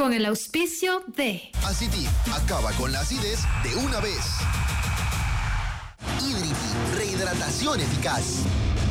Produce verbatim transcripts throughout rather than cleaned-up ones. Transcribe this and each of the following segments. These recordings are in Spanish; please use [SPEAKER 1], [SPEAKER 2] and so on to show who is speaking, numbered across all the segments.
[SPEAKER 1] con el auspicio de
[SPEAKER 2] Acitip, acaba con la acidez de una vez. Hídriti, rehidratación eficaz.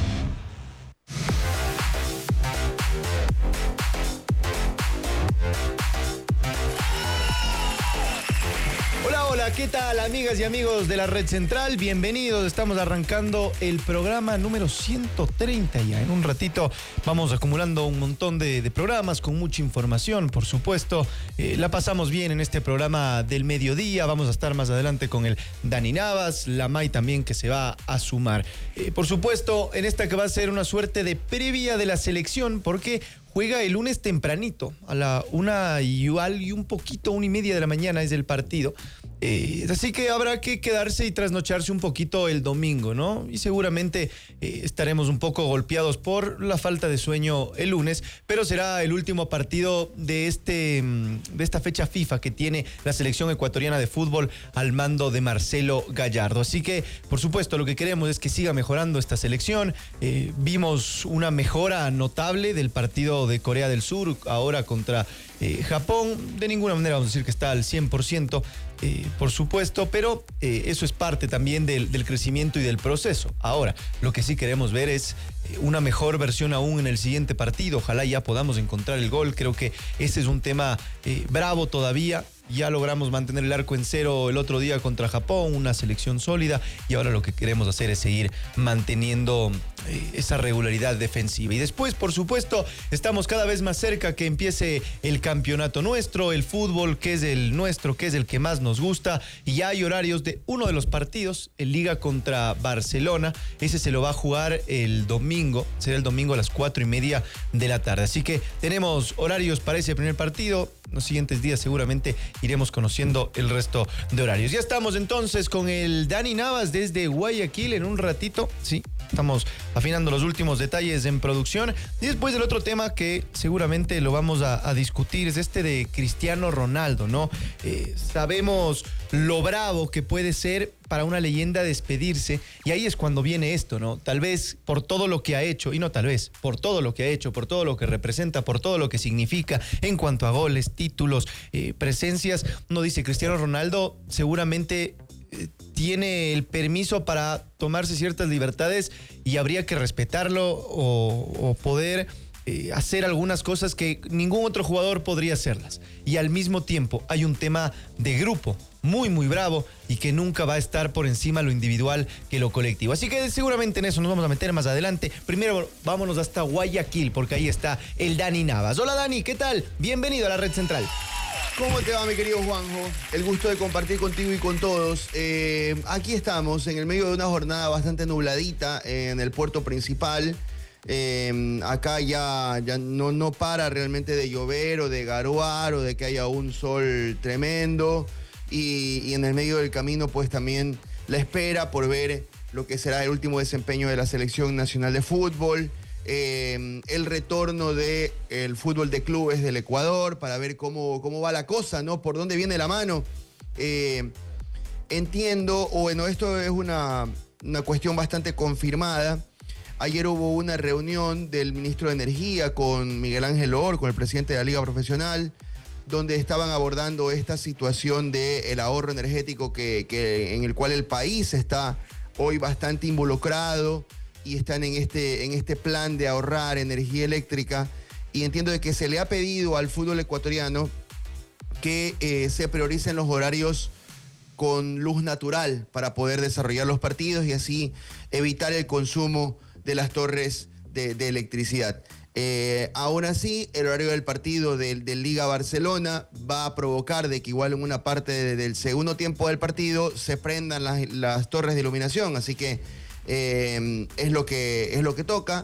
[SPEAKER 3] Hola, hola, ¿qué tal, amigas y amigos de la Red Central? Bienvenidos, estamos arrancando el programa número ciento treinta ya. En un ratito vamos acumulando un montón de, de programas con mucha información, por supuesto. Eh, la pasamos bien en este programa del mediodía, vamos a estar más adelante con el Dani Navas, la May también que se va a sumar. Eh, por supuesto, en esta que va a ser una suerte de previa de la selección, porque juega el lunes tempranito, a la una y, y un poquito, una y media de la mañana es el partido. Eh, así que habrá que quedarse y trasnocharse un poquito el domingo, ¿no? Y seguramente eh, estaremos un poco golpeados por la falta de sueño el lunes, pero será el último partido de, este, de esta fecha FIFA que tiene la selección ecuatoriana de fútbol al mando de Marcelo Gallardo. Así que, por supuesto, lo que queremos es que siga mejorando esta selección. Eh, vimos una mejora notable del partido de Corea del Sur, ahora contra eh, Japón. De ninguna manera vamos a decir que está al cien por ciento, eh, por supuesto, pero eh, eso es parte también del, del crecimiento y del proceso. Ahora, lo que sí queremos ver es eh, una mejor versión aún en el siguiente partido. Ojalá ya podamos encontrar el gol. Creo que ese es un tema eh, bravo todavía. Ya logramos mantener el arco en cero el otro día contra Japón, una selección sólida, y ahora lo que queremos hacer es seguir manteniendo eh, esa regularidad defensiva. Y después, por supuesto, estamos cada vez más cerca que empiece el campeonato nuestro, el fútbol que es el nuestro, que es el que más nos gusta, y ya hay horarios de uno de los partidos, el Liga contra Barcelona. Ese se lo va a jugar el domingo, será el domingo a las cuatro y media de la tarde. Así que tenemos horarios para ese primer partido. Los siguientes días seguramente iremos conociendo el resto de horarios. Ya estamos entonces con el Dani Navas desde Guayaquil en un ratito. Sí, estamos afinando los últimos detalles en producción. Y después del otro tema que seguramente lo vamos a, a discutir es este de Cristiano Ronaldo, ¿no? Eh, sabemos lo bravo que puede ser para una leyenda despedirse, y ahí es cuando viene esto, ¿no? Tal vez por todo lo que ha hecho, y no tal vez, por todo lo que ha hecho, por todo lo que representa, por todo lo que significa en cuanto a goles, títulos, eh, presencias. Uno dice, Cristiano Ronaldo seguramente eh, tiene el permiso para tomarse ciertas libertades y habría que respetarlo o, o poder eh, hacer algunas cosas que ningún otro jugador podría hacerlas. Y al mismo tiempo hay un tema de grupo muy, muy bravo y que nunca va a estar por encima lo individual que lo colectivo. Así que seguramente en eso nos vamos a meter más adelante. Primero vámonos hasta Guayaquil, porque ahí está el Dani Navas. Hola Dani, ¿qué tal? Bienvenido a la Red Central.
[SPEAKER 4] ¿Cómo te va, mi querido Juanjo? El gusto de compartir contigo y con todos. Eh, aquí estamos en el medio de una jornada bastante nubladita en el puerto principal. Eh, acá ya, ya no, no para realmente de llover o de garoar o de que haya un sol tremendo. Y, y en el medio del camino pues también la espera por ver lo que será el último desempeño de la Selección Nacional de Fútbol, eh, el retorno del fútbol de clubes del Ecuador para ver cómo, cómo va la cosa, ¿no? Por dónde viene la mano. Eh, entiendo, o bueno, esto es una, una cuestión bastante confirmada. Ayer hubo una reunión del ministro de Energía con Miguel Ángel Or, con el presidente de la Liga Profesional, donde estaban abordando esta situación del ahorro energético que, que, en el cual el país está hoy bastante involucrado y están en este, en este plan de ahorrar energía eléctrica. Y entiendo de que se le ha pedido al fútbol ecuatoriano que eh, se prioricen los horarios con luz natural para poder desarrollar los partidos y así evitar el consumo de las torres de, de electricidad. Eh, aún así, el horario del partido del, del Liga Barcelona va a provocar de que igual en una parte de, del segundo tiempo del partido se prendan las, las torres de iluminación, así que eh, es, lo que, es lo que toca.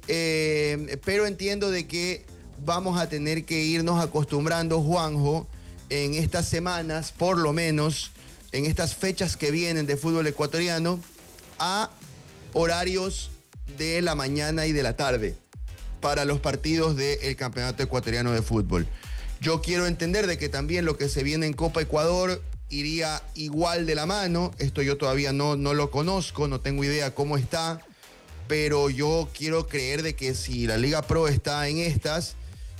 [SPEAKER 4] Eh, pero entiendo de que vamos a tener que irnos acostumbrando, Juanjo, en estas semanas, por lo menos, en estas fechas que vienen de fútbol ecuatoriano, a horarios de la mañana y de la tarde para los partidos del Campeonato Ecuatoriano de Fútbol. Yo quiero entender de que también lo que se viene en Copa Ecuador iría igual de la mano. Esto yo todavía no, no lo conozco, no tengo idea cómo está, pero yo quiero creer de que si la Liga Pro está en estas,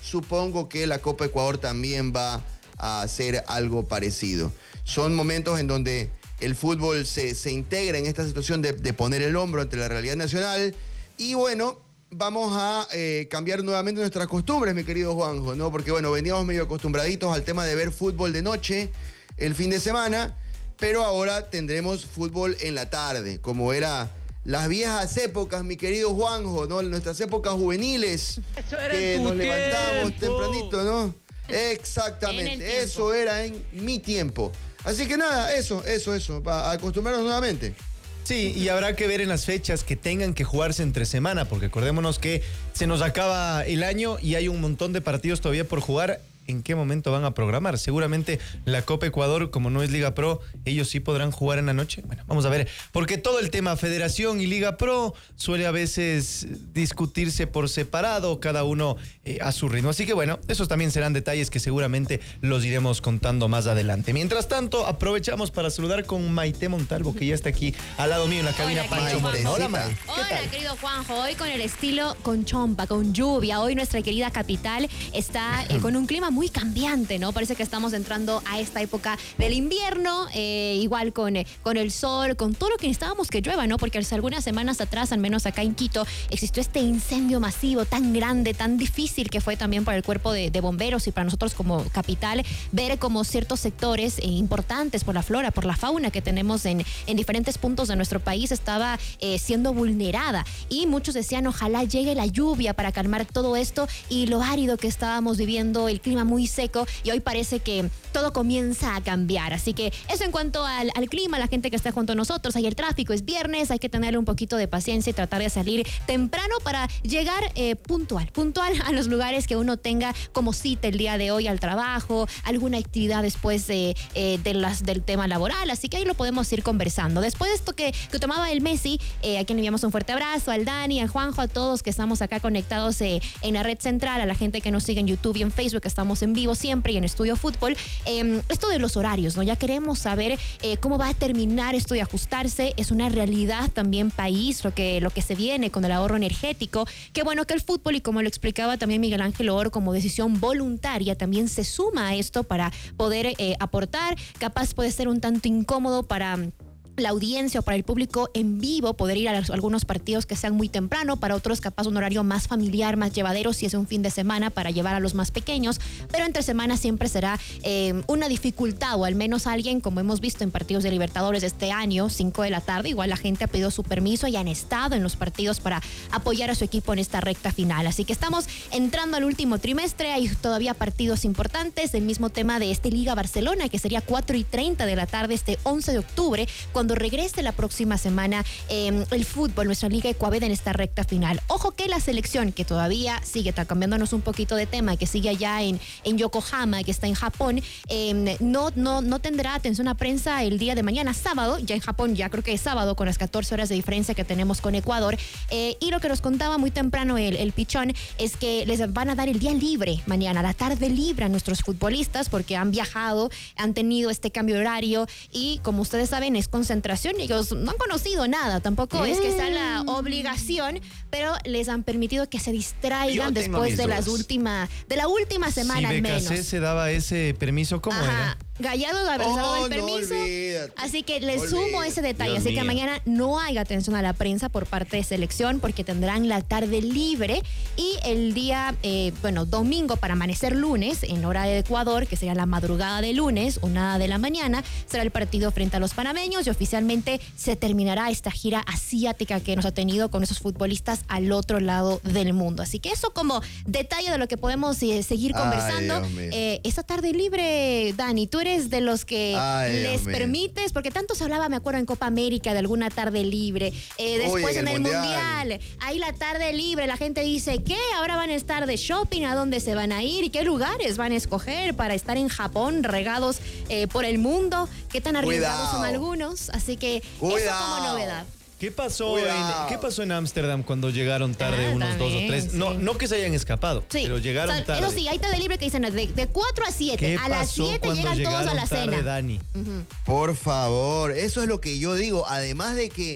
[SPEAKER 4] supongo que la Copa Ecuador también va a hacer algo parecido. Son momentos en donde el fútbol se, se integra en esta situación de, de poner el hombro ante la realidad nacional. Y bueno, vamos a eh, cambiar nuevamente nuestras costumbres, mi querido Juanjo, ¿no? Porque bueno, veníamos medio acostumbraditos al tema de ver fútbol de noche el fin de semana, pero ahora tendremos fútbol en la tarde, como era las viejas épocas, mi querido Juanjo, ¿no? Nuestras épocas juveniles, que nos levantábamos tempranito, ¿no? Exactamente, eso era en mi tiempo. Así que nada, eso, eso, eso, para acostumbrarnos nuevamente.
[SPEAKER 3] Sí, y habrá que ver en las fechas que tengan que jugarse entre semana, porque acordémonos que se nos acaba el año y hay un montón de partidos todavía por jugar. ¿En qué momento van a programar? Seguramente la Copa Ecuador, como no es Liga Pro, ellos sí podrán jugar en la noche. Bueno, vamos a ver, porque todo el tema Federación y Liga Pro suele a veces discutirse por separado, cada uno eh, a su ritmo. Así que bueno, esos también serán detalles que seguramente los iremos contando más adelante. Mientras tanto, aprovechamos para saludar con Maite Montalvo, que ya está aquí al lado mío en la cabina.
[SPEAKER 5] Hola,
[SPEAKER 3] Pancho Moreno. Hola, Maite.
[SPEAKER 5] Hola, tal? Querido Juanjo. Hoy con el estilo con chompa, con lluvia. Hoy nuestra querida capital está eh, con un clima muy cambiante, ¿no? Parece que estamos entrando a esta época del invierno, eh, igual con, eh, con el sol, con todo lo que necesitábamos que llueva, ¿no? Porque hace algunas semanas atrás, al menos acá en Quito, existió este incendio masivo tan grande, tan difícil que fue también para el cuerpo de, de bomberos y para nosotros como capital, ver como ciertos sectores eh, importantes por la flora, por la fauna que tenemos en, en diferentes puntos de nuestro país estaba eh, siendo vulnerada. Y muchos decían, ojalá llegue la lluvia para calmar todo esto y lo árido que estábamos viviendo, el clima muy seco, y hoy parece que todo comienza a cambiar. Así que eso en cuanto al, al clima, la gente que está junto a nosotros, ahí el tráfico es viernes, hay que tener un poquito de paciencia y tratar de salir temprano para llegar eh, puntual, puntual a los lugares que uno tenga como cita el día de hoy, al trabajo, alguna actividad después de, eh, de las, del tema laboral, así que ahí lo podemos ir conversando. Después de esto que, que tomaba el Messi, eh, a quien le enviamos un fuerte abrazo, al Dani, al Juanjo, a todos que estamos acá conectados eh, en la red central, a la gente que nos sigue en YouTube y en Facebook, que estamos en vivo siempre y en Estudio Fútbol. Eh, esto de los horarios, ¿no? Ya queremos saber eh, cómo va a terminar esto de ajustarse. Es una realidad también país, lo que, lo que se viene con el ahorro energético. Qué bueno que el fútbol, y como lo explicaba también Miguel Ángel Oro, como decisión voluntaria, también se suma a esto para poder eh, aportar. Capaz puede ser un tanto incómodo para la audiencia o para el público en vivo poder ir a los, algunos partidos que sean muy temprano, para otros capaz un horario más familiar, más llevadero si es un fin de semana para llevar a los más pequeños, pero entre semana siempre será eh, una dificultad, o al menos alguien, como hemos visto en partidos de Libertadores este año, cinco de la tarde, igual la gente ha pedido su permiso y han estado en los partidos para apoyar a su equipo en esta recta final. Así que estamos entrando al último trimestre, hay todavía partidos importantes, el mismo tema de este Liga Barcelona, que sería cuatro y treinta de la tarde este once de octubre, cuando regrese la próxima semana eh, el fútbol, nuestra Liga Ecuaveda en esta recta final. Ojo que la selección, que todavía sigue, está cambiándonos un poquito de tema, que sigue allá en, en Yokohama, que está en Japón, eh, no, no, no tendrá atención a prensa el día de mañana, sábado, ya en Japón, ya creo que es sábado, con las catorce horas de diferencia que tenemos con Ecuador. Eh, y lo que nos contaba muy temprano el, el Pichón es que les van a dar el día libre mañana, la tarde libre a nuestros futbolistas, porque han viajado, han tenido este cambio de horario y, como ustedes saben, es concentración. Ellos no han conocido nada, tampoco es que sea la obligación, pero les han permitido que se distraigan después de las últimas, de la última semana
[SPEAKER 3] si
[SPEAKER 5] al menos.
[SPEAKER 3] B K C se daba ese permiso, ¿cómo
[SPEAKER 5] Ajá.
[SPEAKER 3] era?
[SPEAKER 5] Gallardo haber dado
[SPEAKER 4] Oh,
[SPEAKER 5] el permiso,
[SPEAKER 4] no olvídate,
[SPEAKER 5] así que les
[SPEAKER 4] olvídate.
[SPEAKER 5] sumo ese detalle.
[SPEAKER 3] Dios
[SPEAKER 5] así
[SPEAKER 3] mío.
[SPEAKER 5] que mañana no hay atención a la prensa por parte de selección, porque tendrán la tarde libre, y el día, eh, bueno, domingo para amanecer lunes, en hora de Ecuador, que sería la madrugada de lunes, una de la mañana, será el partido frente a los panameños, y oficialmente se terminará esta gira asiática que nos ha tenido con esos futbolistas al otro lado del mundo. Así que eso como detalle de lo que podemos eh, seguir
[SPEAKER 4] Ay,
[SPEAKER 5] conversando.
[SPEAKER 4] Dios mío.
[SPEAKER 5] Eh, esta tarde libre, Dani, tú eres de los que
[SPEAKER 4] Ay, Dios
[SPEAKER 5] les
[SPEAKER 4] mío.
[SPEAKER 5] permites, porque tanto se hablaba, me acuerdo, en Copa América de alguna tarde libre, eh, después
[SPEAKER 4] Oye,
[SPEAKER 5] en
[SPEAKER 4] en
[SPEAKER 5] el
[SPEAKER 4] el
[SPEAKER 5] mundial.
[SPEAKER 4] Mundial.
[SPEAKER 5] Ahí la tarde libre, la gente dice, ¿qué? Ahora van a estar de shopping, ¿a dónde se van a ir? ¿Y qué lugares van a escoger para estar en Japón, regados eh, por el mundo? ¿Qué tan arriesgados
[SPEAKER 4] Cuidado.
[SPEAKER 5] son algunos? Así que eso
[SPEAKER 4] Cuidado.
[SPEAKER 5] como novedad.
[SPEAKER 3] ¿Qué pasó
[SPEAKER 4] Cuidado.
[SPEAKER 3] en ¿Qué pasó en Ámsterdam cuando llegaron tarde
[SPEAKER 5] Ah,
[SPEAKER 3] unos dos o
[SPEAKER 5] también,
[SPEAKER 3] tres?
[SPEAKER 5] sí.
[SPEAKER 3] No, no que se hayan escapado,
[SPEAKER 5] Sí,
[SPEAKER 3] pero llegaron
[SPEAKER 5] o sea,
[SPEAKER 3] tarde.
[SPEAKER 5] eso sí, hay tarde libre que dicen de, de cuatro a siete.
[SPEAKER 3] ¿Qué
[SPEAKER 5] A las
[SPEAKER 3] pasó
[SPEAKER 5] siete
[SPEAKER 3] cuando
[SPEAKER 5] llegan todos a
[SPEAKER 3] llegaron
[SPEAKER 5] la
[SPEAKER 3] tarde,
[SPEAKER 5] cena.
[SPEAKER 3] Dani?
[SPEAKER 4] Por favor, eso es lo que yo digo. Además de que,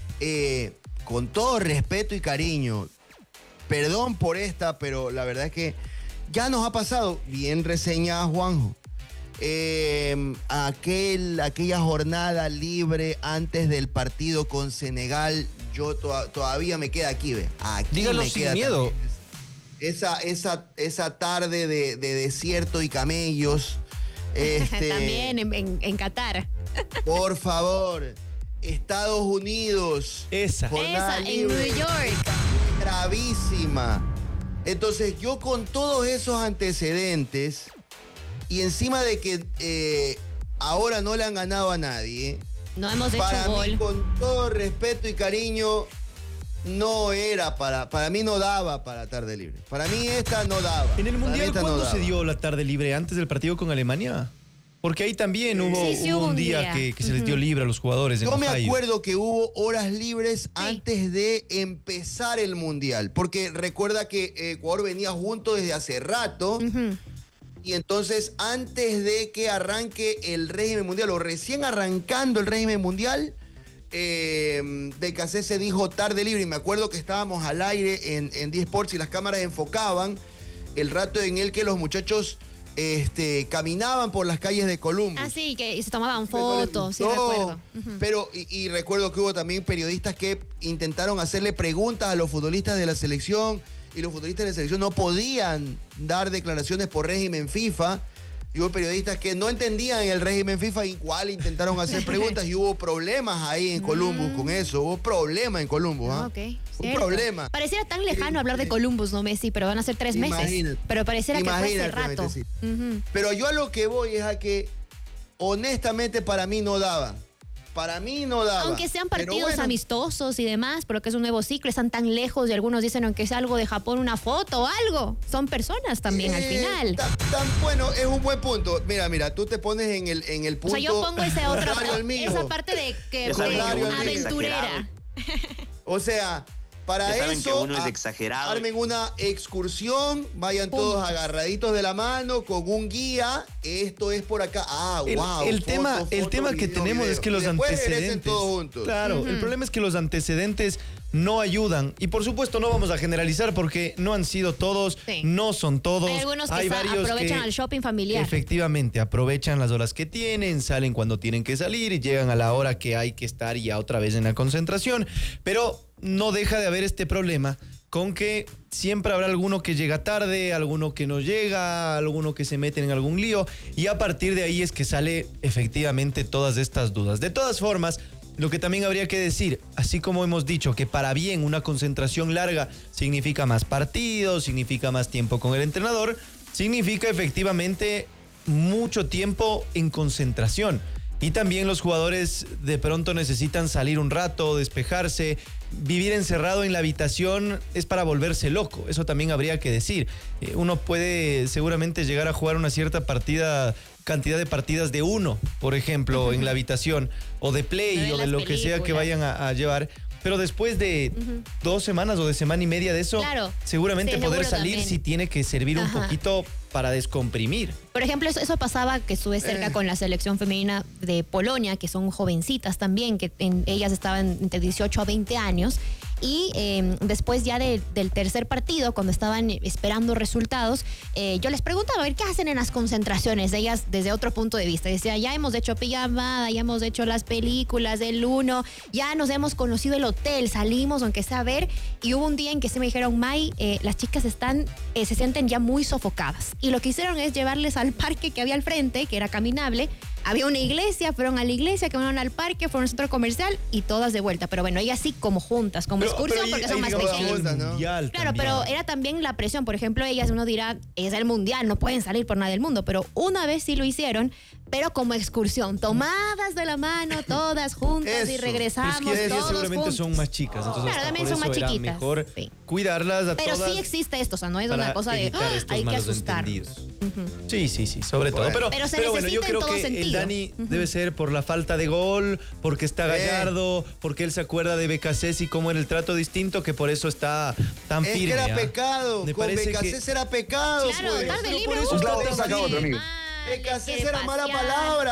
[SPEAKER 4] eh, con todo respeto y cariño, perdón por esta, pero la verdad es que ya nos ha pasado, bien reseña Juanjo, eh, aquel, aquella jornada libre antes del partido con Senegal, yo to- todavía me queda aquí, ve. Aquí
[SPEAKER 3] Dígalo
[SPEAKER 4] me
[SPEAKER 3] sin
[SPEAKER 4] queda
[SPEAKER 3] miedo.
[SPEAKER 4] también. Esa, esa, esa tarde de, de desierto y camellos. Este,
[SPEAKER 5] También en, en, en Qatar.
[SPEAKER 4] por favor, Estados Unidos.
[SPEAKER 3] Esa.
[SPEAKER 4] Jornada
[SPEAKER 5] Esa, en
[SPEAKER 4] libre.
[SPEAKER 5] New York.
[SPEAKER 4] Gravísima. Entonces, yo con todos esos antecedentes y encima de que eh, ahora no le han ganado a nadie,
[SPEAKER 5] No hemos hecho
[SPEAKER 4] para
[SPEAKER 5] gol.
[SPEAKER 4] mí, con todo respeto y cariño, no era para, para mí no daba para tarde libre. Para mí esta no daba.
[SPEAKER 3] En el
[SPEAKER 4] Para mí
[SPEAKER 3] Mundial,
[SPEAKER 4] esta no
[SPEAKER 3] ¿cuándo se
[SPEAKER 4] daba.
[SPEAKER 3] dio la tarde libre? ¿Antes del partido con Alemania? Porque ahí también hubo,
[SPEAKER 5] Sí, sí
[SPEAKER 3] hubo
[SPEAKER 5] hubo
[SPEAKER 3] un
[SPEAKER 5] un
[SPEAKER 3] día,
[SPEAKER 5] día.
[SPEAKER 3] que, que se les dio libre a los jugadores en
[SPEAKER 4] Yo me
[SPEAKER 3] Ohio.
[SPEAKER 4] acuerdo que hubo horas libres antes de empezar el Mundial, porque recuerda que eh, Ecuador venía junto desde hace rato,
[SPEAKER 5] Ujú.
[SPEAKER 4] y entonces antes de que arranque el régimen mundial, o recién arrancando el régimen mundial, eh, de Becasé se dijo tarde libre, y me acuerdo que estábamos al aire en, en D-Sports y las cámaras enfocaban el rato en el que los muchachos este, caminaban por las calles de Columbus.
[SPEAKER 5] Ah, sí, que se tomaban fotos, sí,
[SPEAKER 4] No,
[SPEAKER 5] recuerdo. Ujú.
[SPEAKER 4] Pero, y, y recuerdo que hubo también periodistas que intentaron hacerle preguntas a los futbolistas de la selección y los futbolistas de la selección no podían dar declaraciones por régimen FIFA. Y hubo periodistas que no entendían el régimen FIFA, igual intentaron hacer preguntas y hubo problemas ahí en Columbus con eso. Hubo problemas en Columbus. ¿ah?
[SPEAKER 5] Ah, ok,
[SPEAKER 4] Un
[SPEAKER 5] cierto.
[SPEAKER 4] problema.
[SPEAKER 5] Pareciera tan lejano hablar de Columbus, ¿no, Messi? Pero van a ser tres meses.
[SPEAKER 4] Imagínate.
[SPEAKER 5] Pero pareciera que fue hace
[SPEAKER 4] Imagínate,
[SPEAKER 5] rato.
[SPEAKER 4] Messi.
[SPEAKER 5] Ujú.
[SPEAKER 4] Pero yo a lo que voy es a que honestamente para mí no daba. Para mí no daba.
[SPEAKER 5] Aunque sean
[SPEAKER 4] Pero
[SPEAKER 5] partidos
[SPEAKER 4] bueno,
[SPEAKER 5] amistosos y demás, porque es un nuevo ciclo, están tan lejos y algunos dicen aunque sea algo de Japón, una foto o algo. Son personas también al
[SPEAKER 4] Eh,
[SPEAKER 5] final.
[SPEAKER 4] Tan, tan bueno, es un buen punto. Mira, mira, tú te pones en el, en el
[SPEAKER 5] O
[SPEAKER 4] punto.
[SPEAKER 5] sea, yo pongo esa otra
[SPEAKER 4] contrario al mío.
[SPEAKER 5] esa parte de que
[SPEAKER 6] Ya saben
[SPEAKER 5] de
[SPEAKER 4] que uno es
[SPEAKER 5] aventurera.
[SPEAKER 4] O sea, para
[SPEAKER 6] Ya saben
[SPEAKER 4] eso.
[SPEAKER 6] que uno es
[SPEAKER 4] a-
[SPEAKER 6] exagerado.
[SPEAKER 4] Armen una excursión, vayan todos
[SPEAKER 5] Puntos.
[SPEAKER 4] agarraditos de la mano con un guía. Esto es por acá. Ah,
[SPEAKER 3] El,
[SPEAKER 4] wow.
[SPEAKER 3] el
[SPEAKER 4] foto,
[SPEAKER 3] tema,
[SPEAKER 4] foto,
[SPEAKER 3] el tema que
[SPEAKER 4] video,
[SPEAKER 3] tenemos
[SPEAKER 4] video.
[SPEAKER 3] es que los
[SPEAKER 4] Y después regresen
[SPEAKER 3] antecedentes.
[SPEAKER 4] todos juntos.
[SPEAKER 3] Claro, el problema es que los antecedentes no ayudan. Y por supuesto no vamos a generalizar porque no han sido todos,
[SPEAKER 5] Sí.
[SPEAKER 3] no son todos.
[SPEAKER 5] Hay algunos que
[SPEAKER 3] Hay
[SPEAKER 5] sa-
[SPEAKER 3] varios
[SPEAKER 5] aprovechan
[SPEAKER 3] que
[SPEAKER 5] al shopping familiar.
[SPEAKER 3] efectivamente aprovechan las horas que tienen, salen cuando tienen que salir y llegan a la hora que hay que estar ya otra vez en la concentración. Pero no deja de haber este problema con que siempre habrá alguno que llega tarde, alguno que no llega, alguno que se mete en algún lío y a partir de ahí es que sale efectivamente todas estas dudas. De todas formas, lo que también habría que decir, así como hemos dicho que para bien una concentración larga significa más partidos, significa más tiempo con el entrenador, significa efectivamente mucho tiempo en concentración. Y también los jugadores de pronto necesitan salir un rato, despejarse. Vivir encerrado en la habitación es para volverse loco, eso también habría que decir. Eh, uno puede seguramente llegar a jugar una cierta partida, cantidad de partidas de uno, por ejemplo, en la habitación, o de
[SPEAKER 5] No
[SPEAKER 3] play,
[SPEAKER 5] ven
[SPEAKER 3] o de
[SPEAKER 5] las
[SPEAKER 3] lo que sea que
[SPEAKER 5] películas.
[SPEAKER 3] vayan a, a llevar. Pero después de dos semanas o de semana y media de eso,
[SPEAKER 5] Claro.
[SPEAKER 3] seguramente
[SPEAKER 5] Sí,
[SPEAKER 3] poder
[SPEAKER 5] seguro
[SPEAKER 3] salir
[SPEAKER 5] también.
[SPEAKER 3] sí tiene que servir un
[SPEAKER 5] Ajá.
[SPEAKER 3] poquito para descomprimir.
[SPEAKER 5] Por ejemplo, eso, eso pasaba que estuve cerca
[SPEAKER 4] Eh.
[SPEAKER 5] con la selección femenina de Polonia, que son jovencitas también, que en- ellas estaban entre dieciocho a veinte años. Y eh, después ya de- del tercer partido, cuando estaban esperando resultados, eh, yo les preguntaba, a ver, ¿qué hacen en las concentraciones? Ellas desde otro punto de vista. Decía, ya hemos hecho pijamada, ya hemos hecho las películas del uno, ya nos hemos conocido el hotel, salimos, aunque sea a ver. Y hubo un día en que se me dijeron, May, eh, las chicas están, eh, se sienten ya muy sofocadas. Y lo que hicieron es llevarles al parque que había al frente, que era caminable. Había una iglesia, fueron a la iglesia, caminaron al parque, fueron a un centro comercial y todas de vuelta. Pero bueno, ellas sí como juntas, como excursión,
[SPEAKER 3] ahí-
[SPEAKER 5] porque
[SPEAKER 3] ahí
[SPEAKER 5] son más
[SPEAKER 3] digamos que
[SPEAKER 5] pequeñas.
[SPEAKER 3] el
[SPEAKER 4] Juntas, ¿no?
[SPEAKER 3] mundial
[SPEAKER 5] Claro,
[SPEAKER 3] también.
[SPEAKER 5] pero era también la presión. Por ejemplo, ellas, uno dirá, es el mundial, no pueden salir por nada del mundo. Pero una vez sí lo hicieron, pero como excursión, tomadas de la mano, todas juntas
[SPEAKER 4] Eso.
[SPEAKER 5] y
[SPEAKER 3] Pero es
[SPEAKER 5] regresamos
[SPEAKER 3] que ellas
[SPEAKER 5] todos
[SPEAKER 3] seguramente
[SPEAKER 5] juntos.
[SPEAKER 3] son más chicas, entonces
[SPEAKER 5] Claro,
[SPEAKER 3] hasta
[SPEAKER 5] también
[SPEAKER 3] por
[SPEAKER 5] son
[SPEAKER 3] eso
[SPEAKER 5] más
[SPEAKER 3] era
[SPEAKER 5] chiquitas,
[SPEAKER 3] mejor
[SPEAKER 5] sí.
[SPEAKER 3] cuidarlas a
[SPEAKER 5] Pero
[SPEAKER 3] todas
[SPEAKER 5] sí existe esto, o sea, no es una
[SPEAKER 3] para
[SPEAKER 5] cosa de,
[SPEAKER 3] evitar
[SPEAKER 5] "Ah,
[SPEAKER 3] estos
[SPEAKER 5] hay que
[SPEAKER 3] malos
[SPEAKER 5] asustar".
[SPEAKER 3] entendidos. Sí, sí, sí, sobre todo.
[SPEAKER 4] Bueno.
[SPEAKER 3] Pero,
[SPEAKER 5] Pero se
[SPEAKER 3] bueno, yo
[SPEAKER 5] necesita en
[SPEAKER 3] creo
[SPEAKER 5] todo
[SPEAKER 3] que el
[SPEAKER 5] sentido.
[SPEAKER 3] Dani debe ser por la falta de gol, porque está
[SPEAKER 4] Eh.
[SPEAKER 3] Gallardo, porque él se acuerda de Becasés y cómo era el trato distinto, que por eso está tan
[SPEAKER 4] Es
[SPEAKER 3] firme.
[SPEAKER 4] que era
[SPEAKER 3] ¿ah?
[SPEAKER 4] pecado.
[SPEAKER 3] Me
[SPEAKER 4] Con
[SPEAKER 3] parece
[SPEAKER 4] Becasés
[SPEAKER 3] que-
[SPEAKER 4] era pecado.
[SPEAKER 5] Claro,
[SPEAKER 4] pues.
[SPEAKER 5] tarde
[SPEAKER 3] Pero
[SPEAKER 5] libre.
[SPEAKER 3] por eso
[SPEAKER 5] uh,
[SPEAKER 3] está
[SPEAKER 7] Un lado
[SPEAKER 3] tan
[SPEAKER 7] saca
[SPEAKER 3] firme.
[SPEAKER 7] otro, amigo.
[SPEAKER 5] mal,
[SPEAKER 4] Becasés
[SPEAKER 5] quiere
[SPEAKER 4] era mala
[SPEAKER 5] pasear.
[SPEAKER 4] palabra.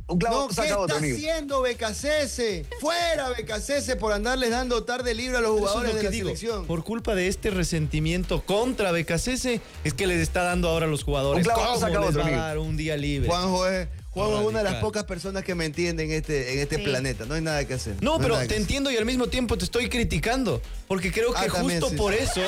[SPEAKER 6] Un clavo
[SPEAKER 4] No, ¿qué
[SPEAKER 6] saca otro,
[SPEAKER 4] está
[SPEAKER 6] amigo.
[SPEAKER 4] haciendo Becasese? Fuera Becasese por andarles dando tarde libre a los
[SPEAKER 3] Eso es
[SPEAKER 4] jugadores
[SPEAKER 3] lo
[SPEAKER 4] de
[SPEAKER 3] que
[SPEAKER 4] la
[SPEAKER 3] digo.
[SPEAKER 4] selección.
[SPEAKER 3] Por culpa de este resentimiento contra Becasese, es que les está dando ahora a los jugadores.
[SPEAKER 6] Un clavo
[SPEAKER 3] ¿Cómo
[SPEAKER 6] saca
[SPEAKER 3] les
[SPEAKER 6] otro,
[SPEAKER 3] va a
[SPEAKER 6] amigo.
[SPEAKER 3] dar un día libre?
[SPEAKER 4] Juanjo es, Juanjo es una de las
[SPEAKER 3] Radical.
[SPEAKER 4] pocas personas que me entienden en este, en este
[SPEAKER 5] Sí.
[SPEAKER 4] planeta. No hay nada que hacer.
[SPEAKER 3] No,
[SPEAKER 4] hay
[SPEAKER 3] pero
[SPEAKER 4] nada que
[SPEAKER 3] te
[SPEAKER 4] hacer.
[SPEAKER 3] entiendo y al mismo tiempo te estoy criticando. Porque creo que
[SPEAKER 4] Ah, también,
[SPEAKER 3] justo
[SPEAKER 4] sí,
[SPEAKER 3] por
[SPEAKER 4] sí.
[SPEAKER 3] eso.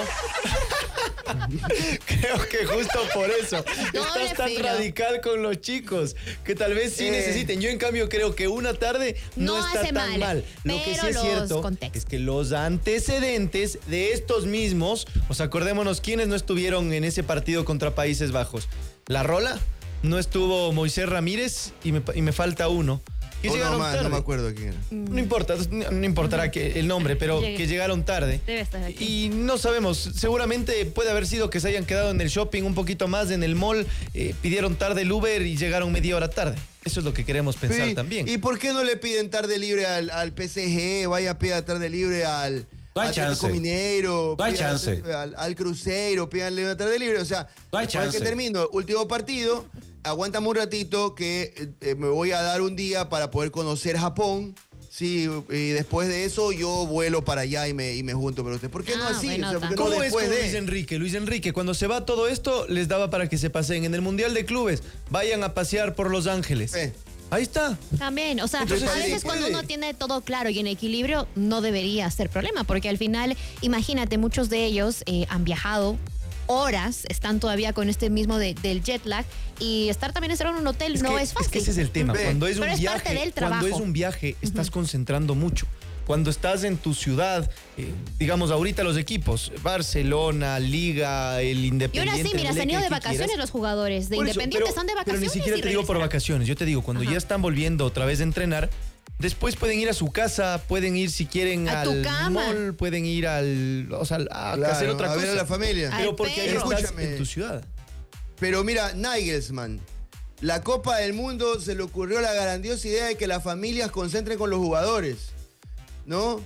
[SPEAKER 3] creo que justo por eso
[SPEAKER 5] Doble
[SPEAKER 3] estás tan
[SPEAKER 5] filo.
[SPEAKER 3] radical con los chicos. Que tal vez sí
[SPEAKER 4] Eh.
[SPEAKER 3] necesiten. Yo, en cambio, creo que una tarde no,
[SPEAKER 5] No
[SPEAKER 3] está
[SPEAKER 5] hace
[SPEAKER 3] tan
[SPEAKER 5] mal,
[SPEAKER 3] mal. Lo que sí
[SPEAKER 5] pero
[SPEAKER 3] es
[SPEAKER 5] los
[SPEAKER 3] cierto
[SPEAKER 5] contextos.
[SPEAKER 3] es que los antecedentes de estos mismos. O sea, acordémonos quiénes no estuvieron en ese partido contra Países Bajos. La Rola, no estuvo Moisés Ramírez y me, y me falta uno. Que
[SPEAKER 4] Uno
[SPEAKER 3] llegaron
[SPEAKER 4] más,
[SPEAKER 3] tarde.
[SPEAKER 4] no me acuerdo quién era.
[SPEAKER 3] No importa, no, no importará que el nombre, pero
[SPEAKER 5] Llegue.
[SPEAKER 3] que llegaron tarde.
[SPEAKER 5] Debe estar aquí.
[SPEAKER 3] Y no sabemos, seguramente puede haber sido que se hayan quedado en el shopping un poquito más, en el mall, eh, pidieron tarde el Uber y llegaron media hora tarde. Eso es lo que queremos pensar
[SPEAKER 4] Sí,
[SPEAKER 3] también.
[SPEAKER 4] ¿y por qué no le piden tarde libre al, al P S G? Vaya a pedir tarde libre al
[SPEAKER 7] No hay
[SPEAKER 4] Atlético
[SPEAKER 7] chance.
[SPEAKER 4] Mineiro,
[SPEAKER 7] No hay
[SPEAKER 4] pida-
[SPEAKER 7] chance.
[SPEAKER 4] Al, al Cruzeiro, pídanle una tarde libre. O sea,
[SPEAKER 7] No hay
[SPEAKER 4] después que
[SPEAKER 7] chance.
[SPEAKER 4] termino, último partido, aguántame un ratito que eh, eh, me voy a dar un día para poder conocer Japón. Sí, y después de eso yo vuelo para allá y me, y me junto con usted. ¿Por qué no
[SPEAKER 5] Ah,
[SPEAKER 4] así?
[SPEAKER 5] bueno,
[SPEAKER 4] O sea, ¿por qué no
[SPEAKER 3] ¿Cómo es
[SPEAKER 4] después
[SPEAKER 3] con
[SPEAKER 4] de?
[SPEAKER 3] Luis Enrique? Luis Enrique, cuando se va todo esto, les daba para que se pasen en el Mundial de Clubes. Vayan a pasear por Los Ángeles.
[SPEAKER 4] Sí.
[SPEAKER 3] Ahí está.
[SPEAKER 5] También, o sea,
[SPEAKER 3] Entonces,
[SPEAKER 5] a
[SPEAKER 3] sí,
[SPEAKER 5] veces cuando
[SPEAKER 3] puede.
[SPEAKER 5] uno tiene todo claro y en equilibrio, no debería ser problema, porque al final, imagínate, muchos de ellos eh, han viajado horas, están todavía con este mismo de- del jet lag, y estar también encerrado en un hotel no
[SPEAKER 3] que,
[SPEAKER 5] es fácil.
[SPEAKER 3] que ese es el tema.
[SPEAKER 4] Ve.
[SPEAKER 3] Cuando es un
[SPEAKER 5] Pero es
[SPEAKER 3] viaje,
[SPEAKER 5] parte del
[SPEAKER 3] cuando
[SPEAKER 5] trabajo.
[SPEAKER 3] es un viaje, estás concentrando mucho. Cuando estás en tu ciudad, eh, digamos ahorita los equipos, Barcelona, Liga, el
[SPEAKER 5] Y
[SPEAKER 3] Independiente.
[SPEAKER 5] ahora sí, mira, se han
[SPEAKER 3] Emelec,
[SPEAKER 5] ido
[SPEAKER 3] el
[SPEAKER 5] de
[SPEAKER 3] que
[SPEAKER 5] vacaciones
[SPEAKER 3] quieras.
[SPEAKER 5] los jugadores de
[SPEAKER 3] Por eso,
[SPEAKER 5] Independiente,
[SPEAKER 3] pero-
[SPEAKER 5] están de
[SPEAKER 3] Pero
[SPEAKER 5] vacaciones.
[SPEAKER 3] ni siquiera
[SPEAKER 5] y
[SPEAKER 3] te digo por
[SPEAKER 5] regresarán.
[SPEAKER 3] vacaciones. Yo te digo, cuando
[SPEAKER 5] Ajá.
[SPEAKER 3] ya están volviendo otra vez a entrenar, después pueden ir a su casa, pueden ir si quieren
[SPEAKER 5] A
[SPEAKER 3] al
[SPEAKER 5] tu cama.
[SPEAKER 3] mall, pueden ir al, o sea, a
[SPEAKER 4] Claro,
[SPEAKER 3] hacer otra
[SPEAKER 4] a
[SPEAKER 3] cosa.
[SPEAKER 4] ver a la familia.
[SPEAKER 5] Al
[SPEAKER 3] Pero porque ahí
[SPEAKER 5] perro.
[SPEAKER 3] estás
[SPEAKER 4] Escúchame.
[SPEAKER 3] en tu ciudad.
[SPEAKER 4] Pero mira, Nagelsmann, la Copa del Mundo se le ocurrió la grandiosa idea de que las familias concentren con los jugadores, ¿no?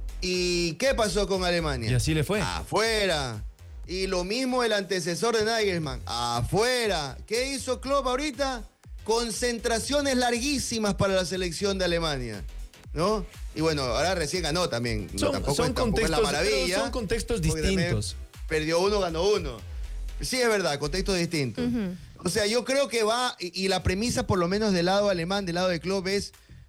[SPEAKER 4] ¿Y qué pasó con Alemania?
[SPEAKER 3] Y así le fue.
[SPEAKER 4] Afuera. Y lo mismo el antecesor de Nagelsmann, afuera. ¿Qué hizo Klopp ahorita? Concentraciones larguísimas para la selección de Alemania, ¿no? Y bueno, ahora recién ganó también. No,
[SPEAKER 3] Son,
[SPEAKER 4] tampoco,
[SPEAKER 3] son
[SPEAKER 4] es- tampoco es la
[SPEAKER 3] contextos,
[SPEAKER 4] maravilla.
[SPEAKER 3] pero son contextos
[SPEAKER 4] porque también
[SPEAKER 3] distintos.
[SPEAKER 4] Perdió uno, ganó uno. Sí, es verdad, contexto distinto. O sea, yo creo que va, y, y la premisa, por lo menos del lado alemán, del lado de Klopp, es,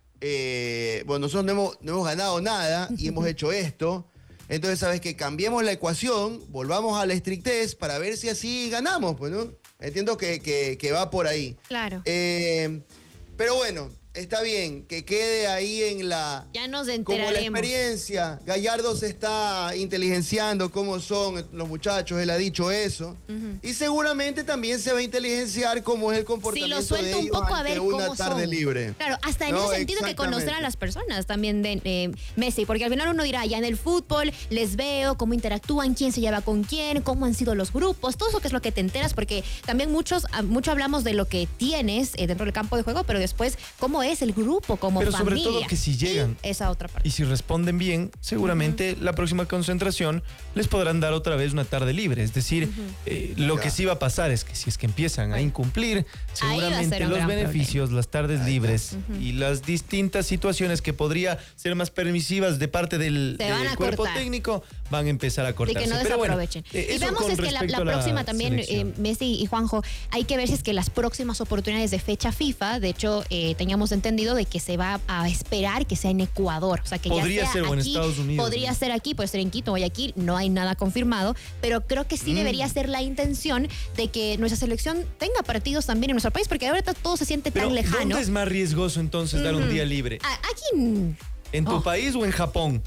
[SPEAKER 4] eh, bueno, nosotros no hemos, no hemos ganado nada y hemos hecho esto. Entonces, ¿sabes qué? Cambiemos la ecuación, volvamos a la estrictez para ver si así ganamos, pues, ¿no? Entiendo que, que- que va por ahí.
[SPEAKER 5] Claro.
[SPEAKER 4] Eh, pero bueno, está bien, que quede ahí en la...
[SPEAKER 5] Ya nos
[SPEAKER 4] Como la
[SPEAKER 5] enteraremos.
[SPEAKER 4] experiencia, Gallardo se está inteligenciando cómo son los muchachos, él ha dicho eso. Y seguramente también se va a inteligenciar cómo es el
[SPEAKER 5] Si
[SPEAKER 4] comportamiento
[SPEAKER 5] lo suelta
[SPEAKER 4] de
[SPEAKER 5] un
[SPEAKER 4] ellos
[SPEAKER 5] poco a
[SPEAKER 4] ante
[SPEAKER 5] ver
[SPEAKER 4] una
[SPEAKER 5] cómo
[SPEAKER 4] tarde
[SPEAKER 5] son.
[SPEAKER 4] libre.
[SPEAKER 5] Claro, hasta en
[SPEAKER 4] No,
[SPEAKER 5] ese sentido que conocer a
[SPEAKER 4] exactamente.
[SPEAKER 5] las personas también de eh, Messi, porque al final uno dirá, ya en el fútbol les veo cómo interactúan, quién se lleva con quién, cómo han sido los grupos, todo eso que es lo que te enteras, porque también muchos ah, mucho hablamos de lo que tienes eh, dentro del campo de juego, pero después cómo es el grupo, como
[SPEAKER 3] Pero sobre
[SPEAKER 5] familia.
[SPEAKER 3] todo que si llegan
[SPEAKER 5] Y esa otra parte.
[SPEAKER 3] y si responden bien, seguramente la próxima concentración les podrán dar otra vez una tarde libre. Es decir, eh, lo
[SPEAKER 4] Ya.
[SPEAKER 3] que sí va a pasar es que si es que empiezan a incumplir,
[SPEAKER 5] Ahí va a ser
[SPEAKER 3] seguramente
[SPEAKER 5] un
[SPEAKER 3] los
[SPEAKER 5] gran
[SPEAKER 3] beneficios, las tardes libres y las distintas situaciones que podría ser más permisivas de parte del,
[SPEAKER 5] Se van
[SPEAKER 3] del
[SPEAKER 5] a
[SPEAKER 3] cuerpo
[SPEAKER 5] cortar.
[SPEAKER 3] técnico van a empezar a
[SPEAKER 5] De
[SPEAKER 3] cortarse.
[SPEAKER 5] que no
[SPEAKER 3] Pero bueno,
[SPEAKER 5] desaprovechen.
[SPEAKER 3] eh,
[SPEAKER 5] y
[SPEAKER 3] eso
[SPEAKER 5] vemos
[SPEAKER 3] con
[SPEAKER 5] es que la,
[SPEAKER 3] respecto
[SPEAKER 5] la
[SPEAKER 3] a
[SPEAKER 5] próxima también,
[SPEAKER 3] selección.
[SPEAKER 5] eh, Messi y Juanjo, hay que ver si es que las próximas oportunidades de fecha FIFA, de hecho, eh, teníamos entendido de que se va a esperar que sea en Ecuador. O sea, que
[SPEAKER 3] Podría
[SPEAKER 5] ya sea
[SPEAKER 3] ser, o en
[SPEAKER 5] aquí,
[SPEAKER 3] Estados Unidos,
[SPEAKER 5] podría
[SPEAKER 3] ¿no?
[SPEAKER 5] ser aquí, puede ser en Quito, Guayaquil, no hay nada confirmado, pero creo que sí
[SPEAKER 3] Mm.
[SPEAKER 5] debería ser la intención de que nuestra selección tenga partidos también en nuestro país, porque ahorita todo se siente
[SPEAKER 3] Pero
[SPEAKER 5] tan lejano.
[SPEAKER 3] ¿dónde es más riesgoso entonces dar un día libre?
[SPEAKER 5] A- Aquí mm,
[SPEAKER 3] ¿En tu
[SPEAKER 5] Oh.
[SPEAKER 3] país o en Japón?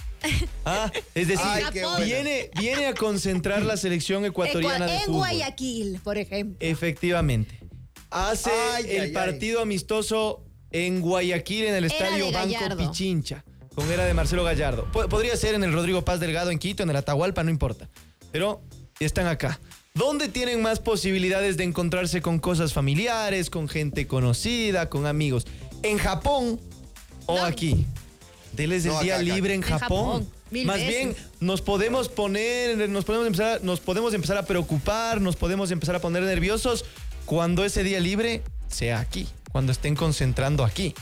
[SPEAKER 3] Ah, es decir,
[SPEAKER 4] Ay, qué buena.
[SPEAKER 3] viene, viene a concentrar la selección ecuatoriana de
[SPEAKER 5] en
[SPEAKER 3] fútbol.
[SPEAKER 5] Guayaquil, por ejemplo.
[SPEAKER 3] Efectivamente. Hace
[SPEAKER 4] Ay,
[SPEAKER 3] el
[SPEAKER 4] ay, ay.
[SPEAKER 3] partido amistoso en Guayaquil en el
[SPEAKER 5] Era
[SPEAKER 3] estadio
[SPEAKER 5] de
[SPEAKER 3] Banco
[SPEAKER 5] Gallardo.
[SPEAKER 3] Pichincha, con era de Marcelo Gallardo. Po- Podría ser en el Rodrigo Paz Delgado en Quito, en el Atahualpa, no importa. Pero están acá. ¿Dónde tienen más posibilidades de encontrarse con cosas familiares, con gente conocida, con amigos? ¿En Japón o
[SPEAKER 5] No.
[SPEAKER 3] aquí? Deles el
[SPEAKER 4] No,
[SPEAKER 3] día
[SPEAKER 4] acá, acá.
[SPEAKER 3] libre en
[SPEAKER 5] En
[SPEAKER 3] Japón.
[SPEAKER 5] Japón, mil
[SPEAKER 3] Más
[SPEAKER 5] veces.
[SPEAKER 3] bien, nos podemos poner, nos podemos empezar, nos podemos empezar a preocupar, nos podemos empezar a poner nerviosos cuando ese día libre sea aquí, cuando estén concentrando aquí.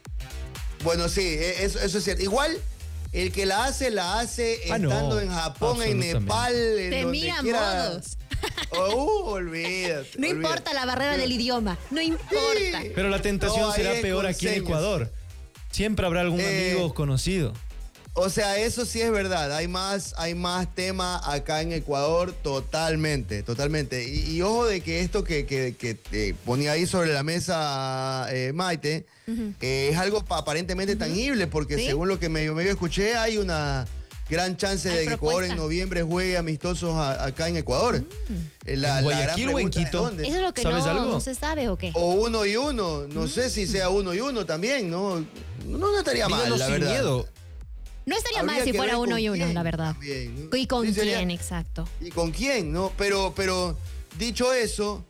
[SPEAKER 4] Bueno, sí, e- eso, eso es cierto. Igual, el que la hace, la hace
[SPEAKER 3] Ah, no.
[SPEAKER 4] estando en Japón, en
[SPEAKER 3] Absolutamente.
[SPEAKER 4] Nepal, en
[SPEAKER 5] Te
[SPEAKER 4] donde
[SPEAKER 5] mira
[SPEAKER 4] quiera.
[SPEAKER 5] modos.
[SPEAKER 4] Oh, uh, olvídate.
[SPEAKER 5] No
[SPEAKER 4] olvídate.
[SPEAKER 5] importa la barrera del idioma, no importa.
[SPEAKER 3] Pero la tentación
[SPEAKER 4] No, ahí
[SPEAKER 3] será
[SPEAKER 4] es
[SPEAKER 3] peor
[SPEAKER 4] con
[SPEAKER 3] aquí en
[SPEAKER 4] señas.
[SPEAKER 3] Ecuador. Siempre habrá algún
[SPEAKER 4] Eh,
[SPEAKER 3] amigo conocido.
[SPEAKER 4] O sea, eso sí es verdad. Hay más, hay más tema acá en Ecuador, totalmente, totalmente. Y, y ojo de que esto que, que, que eh, ponía ahí sobre la mesa eh, Maite, eh, es algo pa- aparentemente tangible, porque
[SPEAKER 5] ¿Sí?
[SPEAKER 4] según lo que medio, medio escuché, hay una gran chance
[SPEAKER 5] Hay
[SPEAKER 4] de que Ecuador en
[SPEAKER 5] propuesta.
[SPEAKER 4] noviembre juegue amistosos a- acá en Ecuador. Eh, la-
[SPEAKER 3] ¿En
[SPEAKER 4] la gran
[SPEAKER 3] Guayaquil o en
[SPEAKER 4] pregunta es
[SPEAKER 3] Quito?
[SPEAKER 4] dónde.
[SPEAKER 5] Eso es lo que
[SPEAKER 3] ¿Sabes
[SPEAKER 5] no,
[SPEAKER 3] algo?
[SPEAKER 5] no se sabe o qué.
[SPEAKER 4] O uno y uno, no sé si sea uno y uno también, ¿no? No, no estaría mal,
[SPEAKER 3] Díganos
[SPEAKER 4] la
[SPEAKER 3] sin
[SPEAKER 4] verdad.
[SPEAKER 3] miedo.
[SPEAKER 5] No estaría
[SPEAKER 4] Habría
[SPEAKER 5] mal si
[SPEAKER 4] que
[SPEAKER 5] fuera
[SPEAKER 4] ver
[SPEAKER 5] uno
[SPEAKER 4] con
[SPEAKER 5] y uno,
[SPEAKER 4] quién
[SPEAKER 5] la verdad.
[SPEAKER 4] también, ¿no?
[SPEAKER 5] ¿Y con
[SPEAKER 4] Sí, sería-
[SPEAKER 5] quién? Exacto.
[SPEAKER 4] ¿Y con quién? ¿No? Pero, pero dicho eso,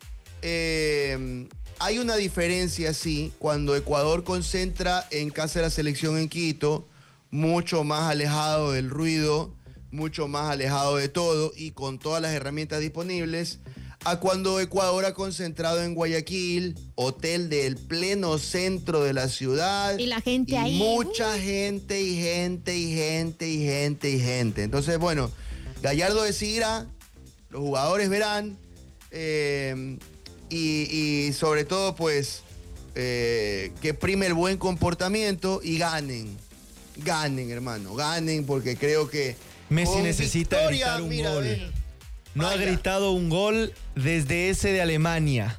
[SPEAKER 4] eh, hay una diferencia, sí, cuando Ecuador concentra en casa de la selección en Quito, mucho más alejado del ruido, mucho más alejado de todo y con todas las herramientas disponibles, a cuando Ecuador ha concentrado en Guayaquil, hotel del pleno centro de la ciudad.
[SPEAKER 5] Y la gente
[SPEAKER 4] y
[SPEAKER 5] ahí,
[SPEAKER 4] Mucha gente y gente y gente y gente y gente. Entonces, bueno, Gallardo decidirá, los jugadores verán, eh, y, y sobre todo, pues, eh, que prime el buen comportamiento y ganen. Ganen, hermano, ganen, porque creo que
[SPEAKER 3] Messi
[SPEAKER 4] con
[SPEAKER 3] necesita
[SPEAKER 4] victoria,
[SPEAKER 3] gritar un
[SPEAKER 4] mira,
[SPEAKER 3] gol.
[SPEAKER 4] ve,
[SPEAKER 3] No ha
[SPEAKER 4] vaya.
[SPEAKER 3] gritado un gol desde ese de Alemania.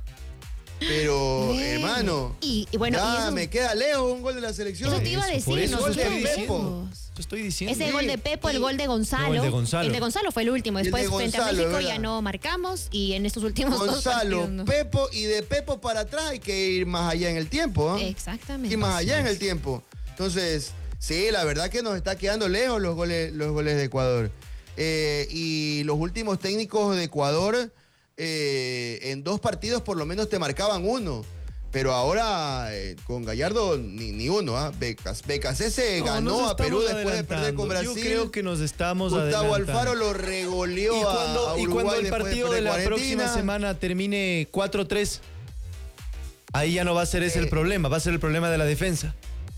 [SPEAKER 4] Pero,
[SPEAKER 5] Ve.
[SPEAKER 4] hermano,
[SPEAKER 5] Y, y bueno,
[SPEAKER 4] ya
[SPEAKER 5] y eso,
[SPEAKER 4] me queda lejos un gol de la selección.
[SPEAKER 5] eso te iba a
[SPEAKER 3] Eso, por
[SPEAKER 5] decir,
[SPEAKER 3] eso
[SPEAKER 5] nos
[SPEAKER 4] estoy
[SPEAKER 5] fuimos
[SPEAKER 4] diciendo.
[SPEAKER 5] lejos.
[SPEAKER 3] Eso estoy diciendo.
[SPEAKER 5] Ese gol de Pepo, el gol de Gonzalo.
[SPEAKER 3] No, el de Gonzalo.
[SPEAKER 5] El de Gonzalo fue el último.
[SPEAKER 4] El de
[SPEAKER 5] Después, frente a
[SPEAKER 4] Gonzalo,
[SPEAKER 5] México,
[SPEAKER 4] es
[SPEAKER 5] ya
[SPEAKER 4] verdad.
[SPEAKER 5] no marcamos. Y en estos últimos dos
[SPEAKER 4] Gonzalo,
[SPEAKER 5] partidos, no.
[SPEAKER 4] Pepo, y de Pepo para atrás hay que ir más allá en el tiempo. ¿ah?
[SPEAKER 5] Exactamente.
[SPEAKER 4] Ir más allá en el tiempo. Entonces, sí, la verdad que nos está quedando lejos los goles, los goles de Ecuador. Eh, y los últimos técnicos de Ecuador, eh, en dos partidos por lo menos te marcaban uno. Pero ahora eh, con Gallardo ni, ni uno. ¿ah? Becas, Becasese
[SPEAKER 3] No,
[SPEAKER 4] ganó
[SPEAKER 3] nos
[SPEAKER 4] a Perú
[SPEAKER 3] estamos
[SPEAKER 4] después de perder con
[SPEAKER 3] adelantando.
[SPEAKER 4] Brasil.
[SPEAKER 3] Yo creo que nos estamos
[SPEAKER 4] Gustavo
[SPEAKER 3] adelantando.
[SPEAKER 4] Alfaro lo regoleó
[SPEAKER 3] Y cuando,
[SPEAKER 4] a, a
[SPEAKER 3] y
[SPEAKER 4] Uruguay
[SPEAKER 3] cuando el
[SPEAKER 4] después
[SPEAKER 3] partido de
[SPEAKER 4] perder
[SPEAKER 3] la
[SPEAKER 4] con
[SPEAKER 3] próxima
[SPEAKER 4] Argentina.
[SPEAKER 3] semana termine cuatro tres, ahí ya no va a ser ese el
[SPEAKER 4] Eh.
[SPEAKER 3] problema, va a ser el problema de la defensa.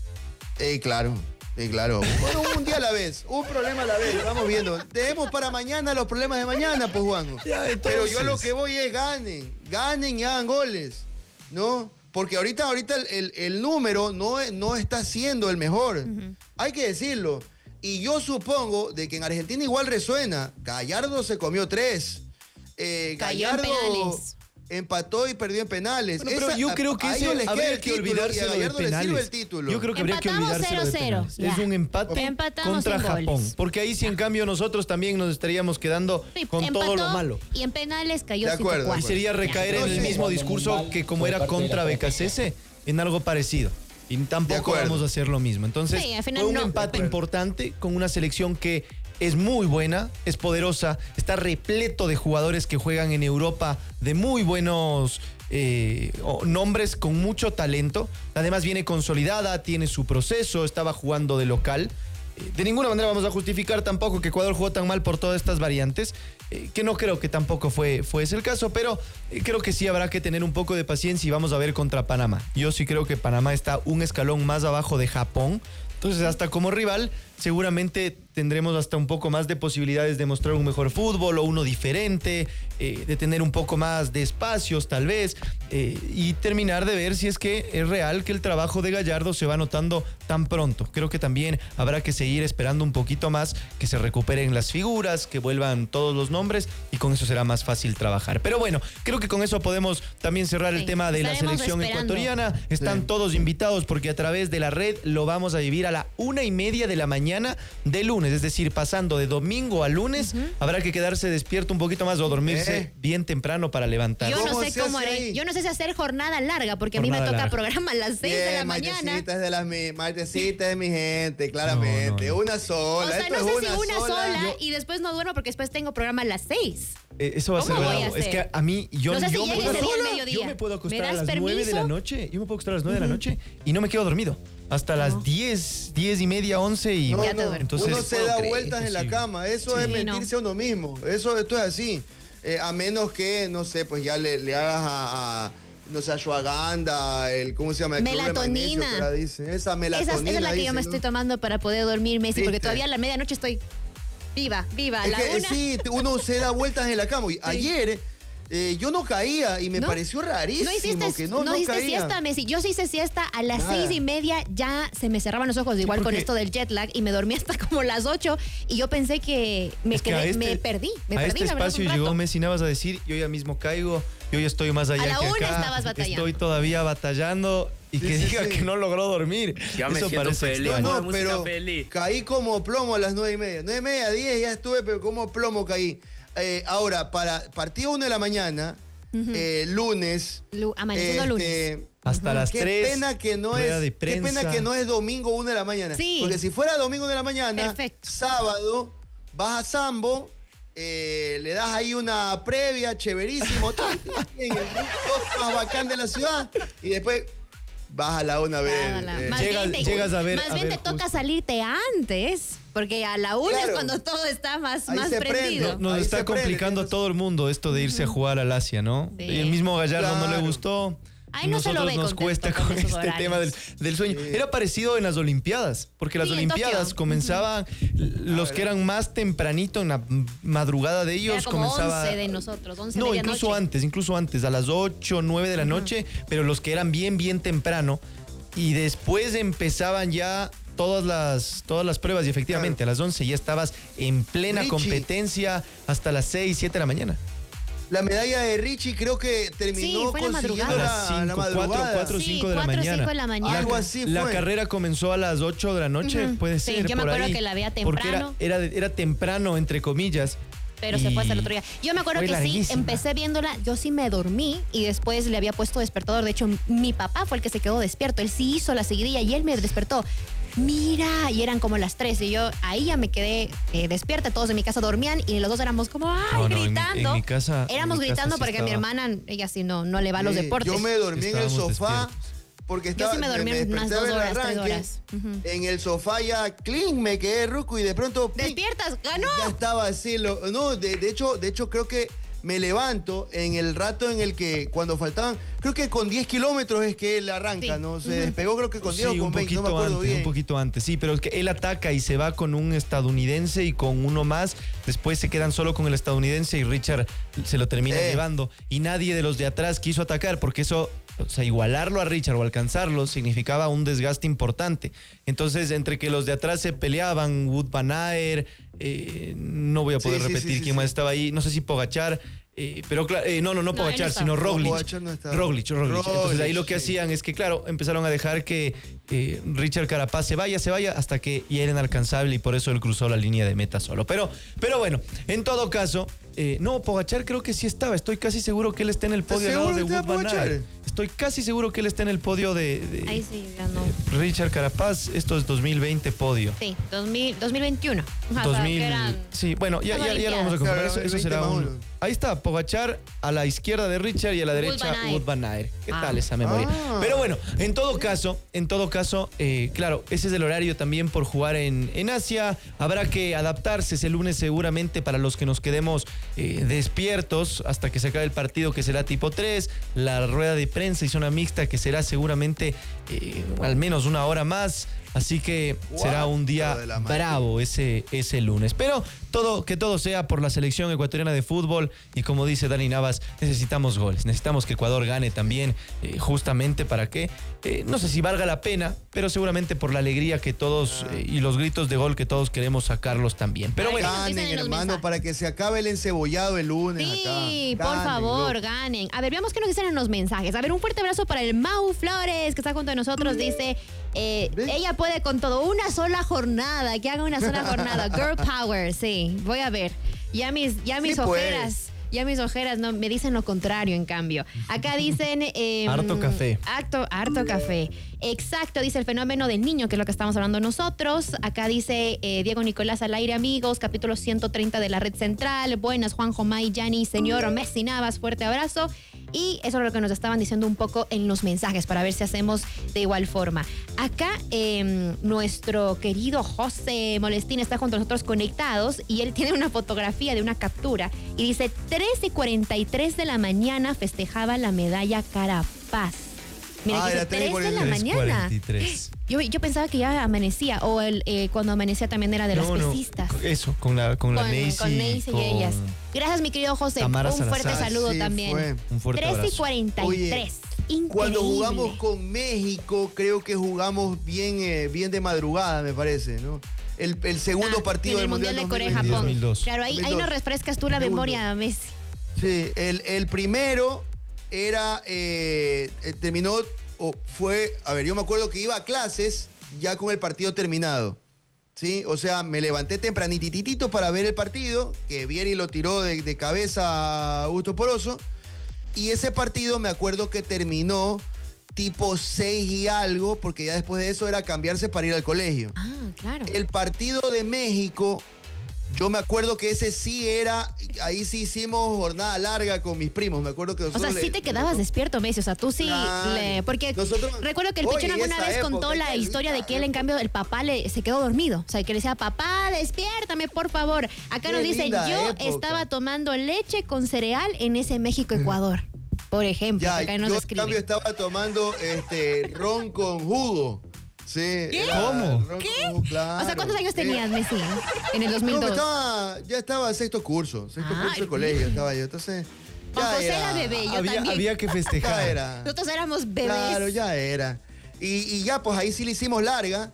[SPEAKER 4] Eh, claro, eh, claro. Bueno, un día a la vez, un problema a la vez, vamos viendo. Dejemos para mañana los problemas de mañana, pues, Juan.
[SPEAKER 3] Ya, entonces.
[SPEAKER 4] Pero yo a lo que voy es ganen, ganen y hagan goles, ¿no? Porque ahorita, ahorita el, el- el número no, es- no está siendo el mejor. Hay que decirlo. Y yo supongo de que en Argentina igual resuena. Gallardo se comió tres. Eh,
[SPEAKER 5] Cayó en
[SPEAKER 4] Gallardo
[SPEAKER 5] penales.
[SPEAKER 4] empató y perdió en penales.
[SPEAKER 3] Bueno, pero
[SPEAKER 4] Esa-
[SPEAKER 3] yo creo que
[SPEAKER 4] a
[SPEAKER 3] ese
[SPEAKER 4] ellos les queda
[SPEAKER 3] habría
[SPEAKER 4] el
[SPEAKER 3] que
[SPEAKER 4] título y
[SPEAKER 3] olvidarse
[SPEAKER 4] a
[SPEAKER 3] de
[SPEAKER 4] Gallardo le sirve
[SPEAKER 3] penales.
[SPEAKER 4] el título.
[SPEAKER 3] Yo creo que habría que
[SPEAKER 5] Empatamos
[SPEAKER 3] olvidarse de
[SPEAKER 5] cero cero,
[SPEAKER 3] penales.
[SPEAKER 5] ya.
[SPEAKER 3] Es un empate
[SPEAKER 5] Empatamos
[SPEAKER 3] contra
[SPEAKER 5] sin
[SPEAKER 3] Japón.
[SPEAKER 5] goles.
[SPEAKER 3] Porque ahí sí, en cambio, nosotros también nos estaríamos quedando
[SPEAKER 5] Sí,
[SPEAKER 3] con
[SPEAKER 5] empató
[SPEAKER 3] todo lo malo.
[SPEAKER 5] Y en penales cayó
[SPEAKER 4] De acuerdo,
[SPEAKER 5] cinco cuatro.
[SPEAKER 3] Y sería recaer
[SPEAKER 4] Ya.
[SPEAKER 3] en el
[SPEAKER 4] No sé.
[SPEAKER 3] mismo discurso que como era contra Becasese, en algo parecido. Y
[SPEAKER 4] De
[SPEAKER 3] tampoco
[SPEAKER 4] acuerdo.
[SPEAKER 3] vamos a hacer lo mismo. Entonces,
[SPEAKER 5] Sí, al final
[SPEAKER 3] fue un
[SPEAKER 5] no.
[SPEAKER 3] empate importante con una selección que es muy buena, es poderosa, está repleto de jugadores que juegan en Europa de muy buenos eh, o- nombres con mucho talento. Además viene consolidada, tiene su proceso, estaba jugando de local. Eh, De ninguna manera vamos a justificar tampoco que Ecuador jugó tan mal por todas estas variantes, eh, que no creo que tampoco fue, fue ese el caso, pero eh, creo que sí habrá que tener un poco de paciencia y vamos a ver contra Panamá. Yo sí creo que Panamá está un escalón más abajo de Japón, entonces hasta como rival seguramente tendremos hasta un poco más de posibilidades de mostrar un mejor fútbol o uno diferente, eh, de tener un poco más de espacios tal vez, eh, y terminar de ver si es que es real que el trabajo de Gallardo se va notando tan pronto. Creo que también habrá que seguir esperando un poquito más, que se recuperen las figuras, que vuelvan todos los nombres y con eso será más fácil trabajar. Pero bueno, creo que con eso podemos también cerrar el
[SPEAKER 5] Sí,
[SPEAKER 3] tema de la
[SPEAKER 5] estaremos
[SPEAKER 3] selección
[SPEAKER 5] esperando.
[SPEAKER 3] ecuatoriana. Están
[SPEAKER 4] Sí.
[SPEAKER 3] todos invitados porque a través de la red lo vamos a vivir a la una y media de la mañana de lunes, es decir, pasando de domingo a lunes, habrá que quedarse despierto un poquito más o dormirse
[SPEAKER 4] Eh.
[SPEAKER 3] bien temprano para levantarse.
[SPEAKER 5] Yo no
[SPEAKER 4] ¿Cómo
[SPEAKER 5] sé
[SPEAKER 4] se
[SPEAKER 5] cómo
[SPEAKER 4] hace
[SPEAKER 5] haré.
[SPEAKER 4] ahí?
[SPEAKER 5] Yo no sé si hacer jornada larga, porque a mí me
[SPEAKER 3] Jornada
[SPEAKER 5] toca
[SPEAKER 3] larga.
[SPEAKER 5] programa a las seis de la
[SPEAKER 4] Bien,
[SPEAKER 5] mañana.
[SPEAKER 4] Martecita es de las mi, Martecita es de mi gente, claramente.
[SPEAKER 3] No, no, no.
[SPEAKER 4] Una sola.
[SPEAKER 5] O sea,
[SPEAKER 4] esto
[SPEAKER 5] no
[SPEAKER 4] es
[SPEAKER 5] sé si una sola,
[SPEAKER 4] Yo-
[SPEAKER 5] y después no duermo porque después tengo programa a las seis.
[SPEAKER 3] Eh, Eso va a ser
[SPEAKER 5] ¿Cómo voy a
[SPEAKER 3] bravo. Es
[SPEAKER 5] hacer?
[SPEAKER 3] que a mí, yo,
[SPEAKER 5] No sé si
[SPEAKER 3] yo,
[SPEAKER 5] llegue
[SPEAKER 3] me,
[SPEAKER 5] ese día al
[SPEAKER 3] yo
[SPEAKER 5] mediodía.
[SPEAKER 3] me puedo
[SPEAKER 5] ¿Me
[SPEAKER 3] acostar a
[SPEAKER 5] das
[SPEAKER 3] las nueve de la
[SPEAKER 5] permiso?
[SPEAKER 3] noche. Yo me puedo acostar a las nueve de la noche y no me quedo dormido. Hasta las diez, diez y media, once y
[SPEAKER 4] No,
[SPEAKER 5] Ya te
[SPEAKER 4] no,
[SPEAKER 5] duermes.
[SPEAKER 3] entonces
[SPEAKER 4] uno se
[SPEAKER 3] puedo
[SPEAKER 4] da
[SPEAKER 3] creer,
[SPEAKER 4] vueltas en la
[SPEAKER 3] imposible.
[SPEAKER 4] cama. Eso
[SPEAKER 5] Sí,
[SPEAKER 4] es
[SPEAKER 5] no.
[SPEAKER 4] mentirse a uno mismo. Eso esto es así. Eh, a menos que, no sé, pues ya le, le hagas a, a- no sé, ashwagandha, el, ¿cómo se llama? El cloruro de magnesio
[SPEAKER 5] Melatonina.
[SPEAKER 4] que la dicen. Esa melatonina.
[SPEAKER 5] Esa, esa es la que yo me
[SPEAKER 4] dicen,
[SPEAKER 5] estoy
[SPEAKER 4] ¿no?
[SPEAKER 5] tomando para poder dormir, Messi, porque
[SPEAKER 4] ¿Viste?
[SPEAKER 5] todavía a la medianoche estoy viva, viva. A
[SPEAKER 4] Es
[SPEAKER 5] la
[SPEAKER 4] que,
[SPEAKER 5] una.
[SPEAKER 4] sí, uno se da vueltas en la cama. Y ayer eh, yo no caía y me
[SPEAKER 5] ¿No?
[SPEAKER 4] pareció rarísimo
[SPEAKER 5] No hiciste,
[SPEAKER 4] que no,
[SPEAKER 5] no
[SPEAKER 4] no
[SPEAKER 5] hiciste
[SPEAKER 4] caía.
[SPEAKER 5] siesta, Messi. Yo sí hice siesta a las
[SPEAKER 4] Nada.
[SPEAKER 5] seis y media, ya se me cerraban los ojos, igual con
[SPEAKER 3] porque-
[SPEAKER 5] esto del jet lag, y me dormí hasta como las ocho, y yo pensé que me
[SPEAKER 3] Es que
[SPEAKER 5] quedé,
[SPEAKER 3] a este-
[SPEAKER 5] me perdí, me
[SPEAKER 3] a
[SPEAKER 5] perdí.
[SPEAKER 3] este
[SPEAKER 5] la verdad,
[SPEAKER 3] espacio
[SPEAKER 5] un rato.
[SPEAKER 3] llegó Messi Navas a decir, yo ya mismo caigo, yo ya estoy más allá
[SPEAKER 5] A la
[SPEAKER 3] que
[SPEAKER 5] una
[SPEAKER 3] acá,
[SPEAKER 5] estabas batallando.
[SPEAKER 3] estoy todavía batallando y
[SPEAKER 4] Sí,
[SPEAKER 3] que
[SPEAKER 4] sí,
[SPEAKER 3] diga
[SPEAKER 4] sí.
[SPEAKER 3] que no logró dormir.
[SPEAKER 6] Ya me
[SPEAKER 3] Eso
[SPEAKER 6] siento
[SPEAKER 3] parece
[SPEAKER 6] feliz.
[SPEAKER 3] extraño.
[SPEAKER 4] No,
[SPEAKER 6] Bueno, música
[SPEAKER 4] pero
[SPEAKER 6] feliz.
[SPEAKER 4] caí como plomo a las nueve y media. Nueve y media, diez, ya estuve, pero como plomo caí. Eh, ahora, para partido una de la mañana, eh, lunes.
[SPEAKER 5] Lu- amaneciendo
[SPEAKER 4] este,
[SPEAKER 5] lunes.
[SPEAKER 3] Hasta las
[SPEAKER 4] Qué
[SPEAKER 3] tres.
[SPEAKER 4] pena que no
[SPEAKER 3] rueda
[SPEAKER 4] es.
[SPEAKER 3] de
[SPEAKER 4] Qué pena
[SPEAKER 3] prensa.
[SPEAKER 4] que no es domingo una de la mañana.
[SPEAKER 5] Sí.
[SPEAKER 4] Porque si fuera domingo de la mañana,
[SPEAKER 5] Perfecto.
[SPEAKER 4] sábado, vas a Sambo, eh, le das ahí una previa, chéverísimo, todo en el rooftop más bacán de la ciudad, y después vas a la una a ver.
[SPEAKER 5] Nada, la-
[SPEAKER 4] eh,
[SPEAKER 5] más
[SPEAKER 3] Llegas-
[SPEAKER 5] bien te,
[SPEAKER 3] llegas a ver-
[SPEAKER 5] más
[SPEAKER 3] a
[SPEAKER 5] bien
[SPEAKER 3] ver
[SPEAKER 5] te toca
[SPEAKER 3] justo.
[SPEAKER 5] salirte antes, porque a la una es
[SPEAKER 4] Claro.
[SPEAKER 5] cuando todo está más,
[SPEAKER 4] Ahí
[SPEAKER 5] más
[SPEAKER 4] se prende.
[SPEAKER 5] prendido.
[SPEAKER 3] Nos
[SPEAKER 4] Ahí
[SPEAKER 3] está
[SPEAKER 4] se prende,
[SPEAKER 3] complicando a
[SPEAKER 4] tienes-
[SPEAKER 3] todo el mundo esto de irse a jugar al Asia, ¿no?
[SPEAKER 5] Sí.
[SPEAKER 3] Y el mismo Gallardo no le
[SPEAKER 4] Claro.
[SPEAKER 3] gustó.
[SPEAKER 5] Ay, no se lo
[SPEAKER 3] Nosotros
[SPEAKER 5] ve
[SPEAKER 3] nos
[SPEAKER 5] contento
[SPEAKER 3] cuesta
[SPEAKER 5] con
[SPEAKER 3] con
[SPEAKER 5] esos
[SPEAKER 3] este
[SPEAKER 5] horarios.
[SPEAKER 3] tema del, del sueño.
[SPEAKER 4] Sí.
[SPEAKER 3] Era parecido en las Olimpiadas, porque las
[SPEAKER 5] Sí, en
[SPEAKER 3] Olimpiadas
[SPEAKER 5] Tokio.
[SPEAKER 3] comenzaban, los que eran más tempranito en la madrugada de ellos,
[SPEAKER 5] Era como
[SPEAKER 3] comenzaba...
[SPEAKER 5] once de nosotros, once
[SPEAKER 3] No,
[SPEAKER 5] medianoche.
[SPEAKER 3] incluso antes, incluso antes, a las ocho, nueve de la noche, pero los que eran bien, bien temprano. Y después empezaban ya todas las, todas las pruebas y efectivamente a las once ya estabas en plena
[SPEAKER 4] Richie.
[SPEAKER 3] competencia hasta las seis, siete de la mañana.
[SPEAKER 4] La medalla de Richie creo que terminó
[SPEAKER 5] Sí, fue en la
[SPEAKER 4] consiguiendo
[SPEAKER 5] madrugada.
[SPEAKER 4] la,
[SPEAKER 3] A las
[SPEAKER 4] la
[SPEAKER 3] cinco, cuatro,
[SPEAKER 4] madrugada.
[SPEAKER 3] cuatro,
[SPEAKER 5] Sí,
[SPEAKER 3] cinco de la
[SPEAKER 5] cuatro,
[SPEAKER 3] mañana.
[SPEAKER 5] cinco de la mañana.
[SPEAKER 4] Algo así
[SPEAKER 3] La
[SPEAKER 4] fue.
[SPEAKER 3] carrera comenzó a las ocho de la noche,
[SPEAKER 5] Ujú.
[SPEAKER 3] puede
[SPEAKER 5] Sí,
[SPEAKER 3] ser.
[SPEAKER 5] yo me
[SPEAKER 3] por
[SPEAKER 5] acuerdo
[SPEAKER 3] ahí,
[SPEAKER 5] que la veía
[SPEAKER 3] Porque era,
[SPEAKER 5] temprano.
[SPEAKER 3] era, era temprano, entre comillas.
[SPEAKER 5] Pero se fue hasta el otro día. Yo me acuerdo
[SPEAKER 3] Fue
[SPEAKER 5] que sí,
[SPEAKER 3] larguísima.
[SPEAKER 5] empecé viéndola, yo sí me dormí y después le había puesto despertador. De hecho, mi papá fue el que se quedó despierto. Él sí hizo la seguidilla y él me despertó. Mira, y eran como las tres y yo ahí ya me quedé eh, despierta, todos en mi casa dormían y los dos éramos como, ay,
[SPEAKER 3] No, no, en mi-
[SPEAKER 5] gritando.
[SPEAKER 3] en mi casa-
[SPEAKER 5] éramos
[SPEAKER 3] en mi casa
[SPEAKER 5] gritando
[SPEAKER 3] sí
[SPEAKER 5] porque mi
[SPEAKER 3] estaba-
[SPEAKER 5] hermana, ella sí no, no le va a los
[SPEAKER 4] Sí,
[SPEAKER 5] deportes.
[SPEAKER 4] Yo me dormí en el
[SPEAKER 3] Estábamos
[SPEAKER 4] sofá
[SPEAKER 3] despiertos.
[SPEAKER 4] porque
[SPEAKER 5] Yo
[SPEAKER 4] estaba,
[SPEAKER 5] sí me dormí
[SPEAKER 4] me
[SPEAKER 5] unas
[SPEAKER 4] desperté
[SPEAKER 5] dos
[SPEAKER 4] a ver el
[SPEAKER 5] horas, tres
[SPEAKER 4] arranque.
[SPEAKER 5] horas. Ujú.
[SPEAKER 4] En el sofá ya clean, me quedé ruco y de pronto ¡ping!
[SPEAKER 5] ¡Despiertas! ¡Ganó!
[SPEAKER 4] Ya estaba así, lo- no, de, de hecho, de hecho creo que me levanto en el rato en el que cuando faltaban, creo que con diez kilómetros es que él arranca,
[SPEAKER 5] Sí.
[SPEAKER 4] ¿no? Se despegó creo que con diez
[SPEAKER 3] Sí,
[SPEAKER 4] o con
[SPEAKER 3] un
[SPEAKER 4] veinte, no
[SPEAKER 3] poquito
[SPEAKER 4] me acuerdo
[SPEAKER 3] antes,
[SPEAKER 4] bien.
[SPEAKER 3] un poquito antes. Sí, pero es que él ataca y se va con un estadounidense y con uno más. Después se quedan solo con el estadounidense y Richard se lo termina
[SPEAKER 4] Eh.
[SPEAKER 3] llevando. Y nadie de los de atrás quiso atacar porque eso, o sea, igualarlo a Richard o alcanzarlo significaba un desgaste importante. Entonces, entre que los de atrás se peleaban, Wood Van Aert, eh, no voy a poder
[SPEAKER 4] Sí, sí,
[SPEAKER 3] repetir
[SPEAKER 4] sí, sí,
[SPEAKER 3] quién
[SPEAKER 4] sí.
[SPEAKER 3] más estaba ahí, no sé si Pogachar. eh, pero claro, eh, no, no, no
[SPEAKER 5] No, él no
[SPEAKER 3] Pogachar,
[SPEAKER 5] estaba.
[SPEAKER 3] sino
[SPEAKER 5] No,
[SPEAKER 3] Roglic.
[SPEAKER 4] Pogačar no estaba.
[SPEAKER 3] Roglic, Roglic. Entonces ahí lo que
[SPEAKER 4] Roglic, sí.
[SPEAKER 3] hacían es que, claro, empezaron a dejar que eh, Richard Carapaz se vaya, se vaya, hasta que ya era inalcanzable y por eso él cruzó la línea de meta solo. Pero, pero bueno, en todo caso, eh, no, Pogachar creo que sí estaba. Estoy casi seguro que él está en el podio al lado
[SPEAKER 4] seguro
[SPEAKER 3] de
[SPEAKER 4] que
[SPEAKER 3] Wout
[SPEAKER 4] está
[SPEAKER 3] van
[SPEAKER 4] Pogačar?
[SPEAKER 3] Aert. Estoy casi seguro que él está en el podio de, de
[SPEAKER 5] Ahí sí, ganó.
[SPEAKER 3] Richard Carapaz. Esto es dos mil veinte podio.
[SPEAKER 5] Sí, dos mil, dos mil veintiuno. Ajá, o sea,
[SPEAKER 3] dos mil,
[SPEAKER 5] que eran-
[SPEAKER 3] sí, bueno, ya,
[SPEAKER 5] las
[SPEAKER 3] ya, ya lo vamos a
[SPEAKER 5] Olimpiadas.
[SPEAKER 3] comparar.
[SPEAKER 4] Claro,
[SPEAKER 3] Eso, eso
[SPEAKER 4] veinte
[SPEAKER 3] será
[SPEAKER 4] más
[SPEAKER 3] un.
[SPEAKER 4] uno.
[SPEAKER 3] Ahí está, Pogachar a la izquierda de Richard y a la
[SPEAKER 5] Wout
[SPEAKER 3] derecha
[SPEAKER 5] van Aert.
[SPEAKER 3] Wout van Aert. ¿Qué
[SPEAKER 5] Ah.
[SPEAKER 3] tal esa memoria?
[SPEAKER 4] Ah.
[SPEAKER 3] Pero bueno, en todo caso, en todo caso, eh, claro, ese es el horario también por jugar en, en Asia. Habrá que adaptarse ese lunes seguramente para los que nos quedemos eh, despiertos hasta que se acabe el partido, que será tipo tres, la rueda de prensa y zona mixta que será seguramente eh, al menos una hora más. Así que será un día
[SPEAKER 4] Cuatro de la mañana.
[SPEAKER 3] bravo ese, ese lunes. Pero todo, que todo sea por la selección ecuatoriana de fútbol. Y como dice Dani Navas, necesitamos goles. Necesitamos que Ecuador gane también, eh, justamente para que, eh, no sé si valga la pena, pero seguramente por la alegría que todos eh, y los gritos de gol que todos queremos sacarlos también. Pero
[SPEAKER 5] Ay,
[SPEAKER 3] bueno,
[SPEAKER 5] nos dicen
[SPEAKER 4] Ganen,
[SPEAKER 5] en los
[SPEAKER 4] hermano,
[SPEAKER 5] mensajes.
[SPEAKER 4] para que se acabe el encebollado el lunes
[SPEAKER 5] Sí,
[SPEAKER 4] acá.
[SPEAKER 5] por
[SPEAKER 4] Ganen,
[SPEAKER 5] favor,
[SPEAKER 4] loco.
[SPEAKER 5] ganen. A ver, veamos qué nos dicen en los mensajes. A ver, un fuerte abrazo para el Mau Flores, que está junto a nosotros. Dice, eh,
[SPEAKER 4] ¿Ves?
[SPEAKER 5] ella puede con todo. Una sola jornada, que haga una sola jornada. Girl power, sí. Voy a ver. Ya mis, ya mis
[SPEAKER 4] Sí, pues.
[SPEAKER 5] ojeras. Ya mis ojeras no me dicen lo contrario, en cambio. Acá dicen... eh,
[SPEAKER 3] Harto café.
[SPEAKER 5] Harto, harto café. Exacto, dice el fenómeno del niño, que es lo que estamos hablando nosotros. Acá dice eh, Diego Nicolás al aire, amigos, capítulo ciento treinta de la Red Central. Buenas, Juanjo, May, Yanni, señor Messi Navas, fuerte abrazo. Y eso es lo que nos estaban diciendo un poco en los mensajes para ver si hacemos de igual forma. Acá eh, nuestro querido José Molestín está junto a nosotros conectados y él tiene una fotografía de una captura y dice tres y cuarenta y tres de la mañana festejaba la medalla Carapaz. Paz. Mira,
[SPEAKER 4] Ah,
[SPEAKER 5] dice
[SPEAKER 4] era tres
[SPEAKER 5] tres de la
[SPEAKER 3] tres
[SPEAKER 5] mañana.
[SPEAKER 3] cuarenta y tres.
[SPEAKER 5] Yo, yo pensaba que ya amanecía, o el, eh, cuando amanecía también era de las
[SPEAKER 3] No, no,
[SPEAKER 5] pesistas.
[SPEAKER 3] eso, con la, con la
[SPEAKER 5] Con,
[SPEAKER 3] Neisy.
[SPEAKER 5] con Neisy
[SPEAKER 3] con
[SPEAKER 5] y ellas. Gracias, mi querido José.
[SPEAKER 3] Tamara
[SPEAKER 5] Un fuerte
[SPEAKER 3] Salazar.
[SPEAKER 5] saludo
[SPEAKER 4] Sí,
[SPEAKER 5] también.
[SPEAKER 4] fue.
[SPEAKER 3] Un fuerte
[SPEAKER 5] tres y
[SPEAKER 3] abrazo.
[SPEAKER 5] cuarenta y tres. Increíble.
[SPEAKER 4] Cuando jugamos con México, creo que jugamos bien, eh, bien de madrugada, me parece, ¿no? El, el segundo
[SPEAKER 5] Ah,
[SPEAKER 4] partido
[SPEAKER 5] en
[SPEAKER 4] del
[SPEAKER 5] el Mundial de Corea-Japón.
[SPEAKER 3] dos mil dos.
[SPEAKER 5] Claro, ahí, ahí
[SPEAKER 4] dos mil dos.
[SPEAKER 5] nos refrescas tú la
[SPEAKER 4] Segundo.
[SPEAKER 5] memoria, Messi.
[SPEAKER 4] Sí, el, el primero era, eh, eh, terminó, o fue, a ver, yo me acuerdo que iba a clases ya con el partido terminado, ¿sí? O sea, me levanté tempranititito para ver el partido, que Vieri lo tiró de, de cabeza a Augusto Poroso, y ese partido me acuerdo que terminó tipo seis y algo, porque ya después de eso era cambiarse para ir al colegio.
[SPEAKER 5] Ah, claro.
[SPEAKER 4] El partido de México, yo me acuerdo que ese sí era, ahí sí hicimos jornada larga con mis primos, me acuerdo que
[SPEAKER 5] O sea,
[SPEAKER 4] nosotros
[SPEAKER 5] sí
[SPEAKER 4] le-
[SPEAKER 5] te quedabas despierto, Messi. O sea, tú sí.
[SPEAKER 4] Claro.
[SPEAKER 5] le- porque
[SPEAKER 4] Nosotros-
[SPEAKER 5] recuerdo que el
[SPEAKER 4] Oye,
[SPEAKER 5] Pichón alguna
[SPEAKER 4] esa
[SPEAKER 5] vez contó
[SPEAKER 4] época,
[SPEAKER 5] la
[SPEAKER 4] esa
[SPEAKER 5] historia de que él, en
[SPEAKER 4] época.
[SPEAKER 5] cambio, el papá le, se quedó dormido. O sea, que le decía, papá, despiértame, por favor. Acá
[SPEAKER 4] Qué
[SPEAKER 5] nos dicen,
[SPEAKER 4] linda
[SPEAKER 5] yo
[SPEAKER 4] época.
[SPEAKER 5] estaba tomando leche con cereal en ese México-Ecuador. Por ejemplo,
[SPEAKER 4] Ya,
[SPEAKER 5] acá nos
[SPEAKER 4] yo en
[SPEAKER 5] escriben.
[SPEAKER 4] cambio estaba tomando este ron con jugo. Sí. era
[SPEAKER 3] ¿Cómo?
[SPEAKER 4] ron
[SPEAKER 5] ¿Qué?
[SPEAKER 4] con jugo, claro.
[SPEAKER 5] O sea, ¿cuántos años
[SPEAKER 4] Sí.
[SPEAKER 5] tenías, Messi? En el dos mil
[SPEAKER 4] No,
[SPEAKER 5] dos.
[SPEAKER 4] me estaba, ya estaba sexto curso, sexto
[SPEAKER 5] Ah,
[SPEAKER 4] curso de colegio estaba yo, entonces
[SPEAKER 5] Juan
[SPEAKER 4] ya
[SPEAKER 5] José era
[SPEAKER 4] era,
[SPEAKER 5] bebé, yo
[SPEAKER 3] Había,
[SPEAKER 5] también.
[SPEAKER 3] había que
[SPEAKER 4] ya
[SPEAKER 3] festejar.
[SPEAKER 4] era.
[SPEAKER 5] Nosotros éramos bebés.
[SPEAKER 4] Claro, ya era. Y, y ya, pues ahí sí le hicimos larga.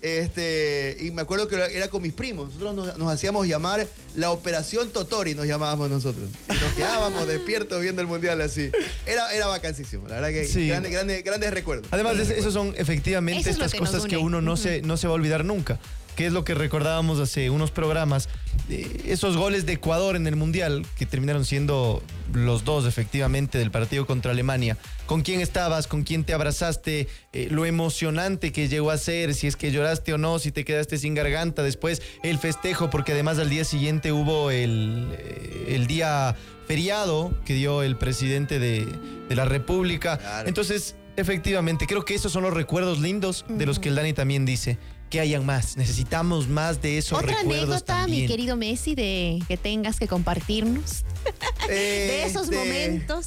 [SPEAKER 4] Este, y me acuerdo que era con mis primos. Nosotros nos, nos hacíamos llamar la Operación Totori, nos llamábamos nosotros. Y nos quedábamos despiertos viendo el mundial así. Era, era vacancísimo, la verdad que
[SPEAKER 3] Sí.
[SPEAKER 4] grandes, grandes, grandes recuerdos.
[SPEAKER 3] Además,
[SPEAKER 4] Grandes
[SPEAKER 3] es- esos son efectivamente
[SPEAKER 5] Eso es lo
[SPEAKER 3] estas
[SPEAKER 5] que nos
[SPEAKER 3] cosas que
[SPEAKER 5] une.
[SPEAKER 3] uno no,
[SPEAKER 5] Ujú.
[SPEAKER 3] se, no se va a olvidar nunca. Que es lo que recordábamos hace unos programas. eh, esos goles de Ecuador en el Mundial, que terminaron siendo los dos efectivamente del partido contra Alemania. ¿Con quién estabas? ¿Con quién te abrazaste? Eh, lo emocionante que llegó a ser, si es que lloraste o no, si te quedaste sin garganta. Después el festejo, porque además al día siguiente hubo el, eh, el día feriado que dio el presidente de, de la República.
[SPEAKER 4] Claro.
[SPEAKER 3] Entonces, efectivamente, creo que esos son los recuerdos lindos de los que el Dani también dice. Que hayan más, necesitamos más de esos
[SPEAKER 5] Otra
[SPEAKER 3] recuerdos
[SPEAKER 5] anécdota,
[SPEAKER 3] también.
[SPEAKER 5] mi querido Messi, de que tengas que compartirnos. De esos
[SPEAKER 4] Este,
[SPEAKER 5] momentos.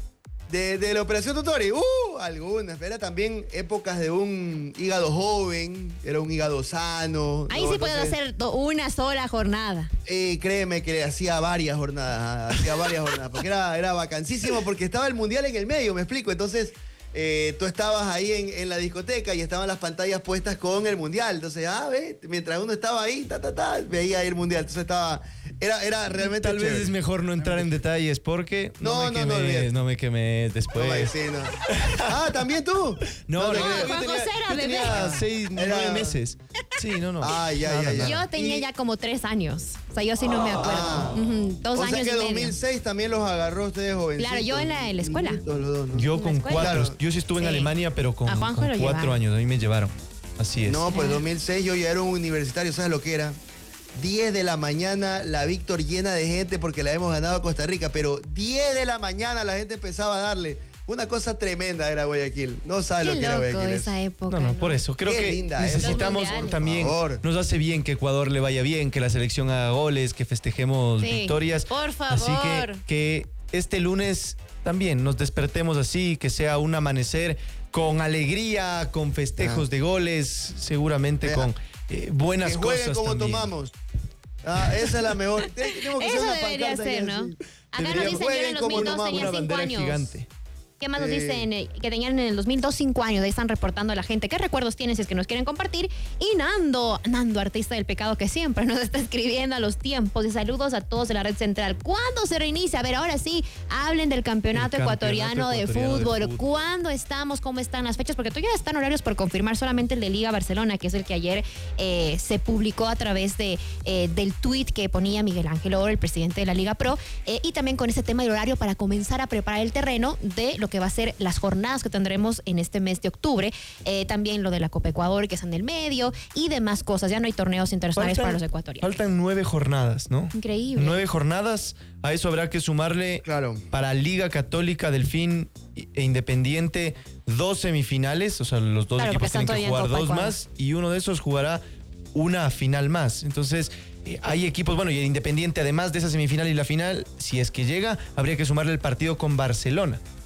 [SPEAKER 4] De, de la Operación Totori, uh, algunas. Era también épocas de un hígado joven, era un hígado sano.
[SPEAKER 5] Ahí
[SPEAKER 4] ¿no?
[SPEAKER 5] sí puedo
[SPEAKER 4] Entonces,
[SPEAKER 5] hacer to- una sola jornada.
[SPEAKER 4] Eh, créeme que hacía varias jornadas, ah, hacía varias jornadas, porque era, era vacancísimo, porque estaba el mundial en el medio, me explico. Entonces, eh, tú estabas ahí en, en la discoteca y estaban las pantallas puestas con el mundial. Entonces, ah, ve, mientras uno estaba ahí, ta, ta, ta, veía ahí el mundial. Entonces estaba, era, era realmente
[SPEAKER 3] Tal vez
[SPEAKER 4] chévere.
[SPEAKER 3] es mejor no entrar en detalles porque
[SPEAKER 4] No,
[SPEAKER 3] no, me
[SPEAKER 4] no, no
[SPEAKER 3] quemes,
[SPEAKER 4] olvides.
[SPEAKER 3] no me quemes después.
[SPEAKER 4] No, vaya, sí, no. Ah, ¿también tú?
[SPEAKER 3] No, no,
[SPEAKER 4] te
[SPEAKER 3] no,
[SPEAKER 4] creo.
[SPEAKER 3] yo
[SPEAKER 5] Juan
[SPEAKER 3] tenía,
[SPEAKER 5] José era
[SPEAKER 3] yo
[SPEAKER 5] bebé.
[SPEAKER 3] tenía seis,
[SPEAKER 4] Era-
[SPEAKER 3] nueve meses. Sí, no, no.
[SPEAKER 4] Ah, ya, ya, ya.
[SPEAKER 5] Yo tenía
[SPEAKER 4] Y-
[SPEAKER 5] ya como tres años. O sea, yo sí no me acuerdo.
[SPEAKER 4] Ah.
[SPEAKER 5] Ujú, dos
[SPEAKER 4] o
[SPEAKER 5] años
[SPEAKER 4] sea que
[SPEAKER 5] y medio.
[SPEAKER 4] dos mil seis también los agarró ustedes jovencitos.
[SPEAKER 5] Claro, yo en la- en la escuela.
[SPEAKER 4] Niñitos los dos, ¿no?
[SPEAKER 3] Yo
[SPEAKER 5] en la
[SPEAKER 3] con
[SPEAKER 5] escuela.
[SPEAKER 3] cuatro.
[SPEAKER 4] Claro.
[SPEAKER 3] Yo sí estuve en
[SPEAKER 5] Sí.
[SPEAKER 3] Alemania, pero con,
[SPEAKER 5] A Juanjo
[SPEAKER 3] con
[SPEAKER 5] lo
[SPEAKER 3] cuatro
[SPEAKER 5] llevaron.
[SPEAKER 3] años. A mí me llevaron. Así es.
[SPEAKER 4] No, pues dos mil seis yo ya era un universitario, ¿sabes lo que era? diez de la mañana, la Víctor llena de gente porque la hemos ganado a Costa Rica, pero diez de la mañana la gente empezaba a darle. Una cosa tremenda era Guayaquil. No sabes
[SPEAKER 5] Qué
[SPEAKER 4] lo que era
[SPEAKER 5] loco
[SPEAKER 4] Guayaquil.
[SPEAKER 5] esa época.
[SPEAKER 3] No, no, por eso. Creo
[SPEAKER 4] Qué
[SPEAKER 3] que
[SPEAKER 4] linda
[SPEAKER 3] necesitamos
[SPEAKER 5] época. Los mundiales.
[SPEAKER 3] también.
[SPEAKER 4] Por favor.
[SPEAKER 3] Nos hace bien que Ecuador le vaya bien, que la selección haga goles, que festejemos
[SPEAKER 5] Sí,
[SPEAKER 3] victorias.
[SPEAKER 5] por
[SPEAKER 3] Así
[SPEAKER 5] favor.
[SPEAKER 3] que, que este lunes también nos despertemos así, que sea un amanecer con alegría, con festejos
[SPEAKER 4] Ah.
[SPEAKER 3] de goles, seguramente
[SPEAKER 4] Vea.
[SPEAKER 3] con eh, buenas
[SPEAKER 4] Que jueguen
[SPEAKER 3] cosas
[SPEAKER 4] como
[SPEAKER 3] también.
[SPEAKER 4] tomamos. Ah, esa es la mejor. Tenemos que hacer
[SPEAKER 5] Eso
[SPEAKER 4] una
[SPEAKER 5] debería
[SPEAKER 4] pancarta
[SPEAKER 5] ser,
[SPEAKER 4] ahí
[SPEAKER 5] ¿no?
[SPEAKER 4] así.
[SPEAKER 5] Acá nos
[SPEAKER 3] Deberíamos-
[SPEAKER 5] dicen, yo en
[SPEAKER 4] Jueguen
[SPEAKER 5] el
[SPEAKER 4] como
[SPEAKER 5] dos mil dos
[SPEAKER 4] tomamos.
[SPEAKER 5] tenía
[SPEAKER 3] Una
[SPEAKER 5] cinco
[SPEAKER 3] bandera
[SPEAKER 5] años.
[SPEAKER 3] gigante.
[SPEAKER 5] ¿Qué más nos
[SPEAKER 4] Eh.
[SPEAKER 5] dicen? Eh, Que tenían en el dos mil dos cinco años. Ahí están reportando a la gente. ¿Qué recuerdos tienen si es que nos quieren compartir? Y Nando, Nando, artista del pecado que siempre nos está escribiendo a los tiempos. Y saludos a todos de la red central. ¿Cuándo se reinicia? A ver, ahora sí, hablen del campeonato,
[SPEAKER 3] El
[SPEAKER 5] ecuatoriano,
[SPEAKER 3] campeonato
[SPEAKER 5] de,
[SPEAKER 3] ecuatoriano de
[SPEAKER 5] fútbol.
[SPEAKER 3] fútbol.
[SPEAKER 5] ¿Cuándo estamos? ¿Cómo están las fechas? Porque todavía están horarios por confirmar. Solamente el de Liga Barcelona, que es el que ayer eh, se publicó a través de, eh, del tuit que ponía Miguel Ángel Oro, el presidente de la Liga Pro. Eh, y también con ese tema del horario para comenzar a preparar el terreno de lo que va a ser las jornadas que tendremos en este mes de octubre. Eh, también lo de la Copa Ecuador, que es en el medio, y demás cosas. Ya no hay torneos internacionales para los ecuatorianos.
[SPEAKER 3] Faltan nueve jornadas, ¿no?
[SPEAKER 5] Increíble.
[SPEAKER 3] Nueve jornadas. A eso habrá que sumarle
[SPEAKER 4] Claro.
[SPEAKER 3] para Liga Católica, Delfín e Independiente dos semifinales. O sea, los dos
[SPEAKER 5] Claro, porque
[SPEAKER 3] equipos tienen
[SPEAKER 5] están
[SPEAKER 3] que
[SPEAKER 5] todavía en
[SPEAKER 3] jugar
[SPEAKER 5] Copa
[SPEAKER 3] dos
[SPEAKER 5] Ecuador.
[SPEAKER 3] más y uno de esos jugará una final más. Entonces, eh, hay equipos, bueno, y el Independiente, además de esa semifinal y la final, si es que llega, habría que sumarle el partido con Barcelona.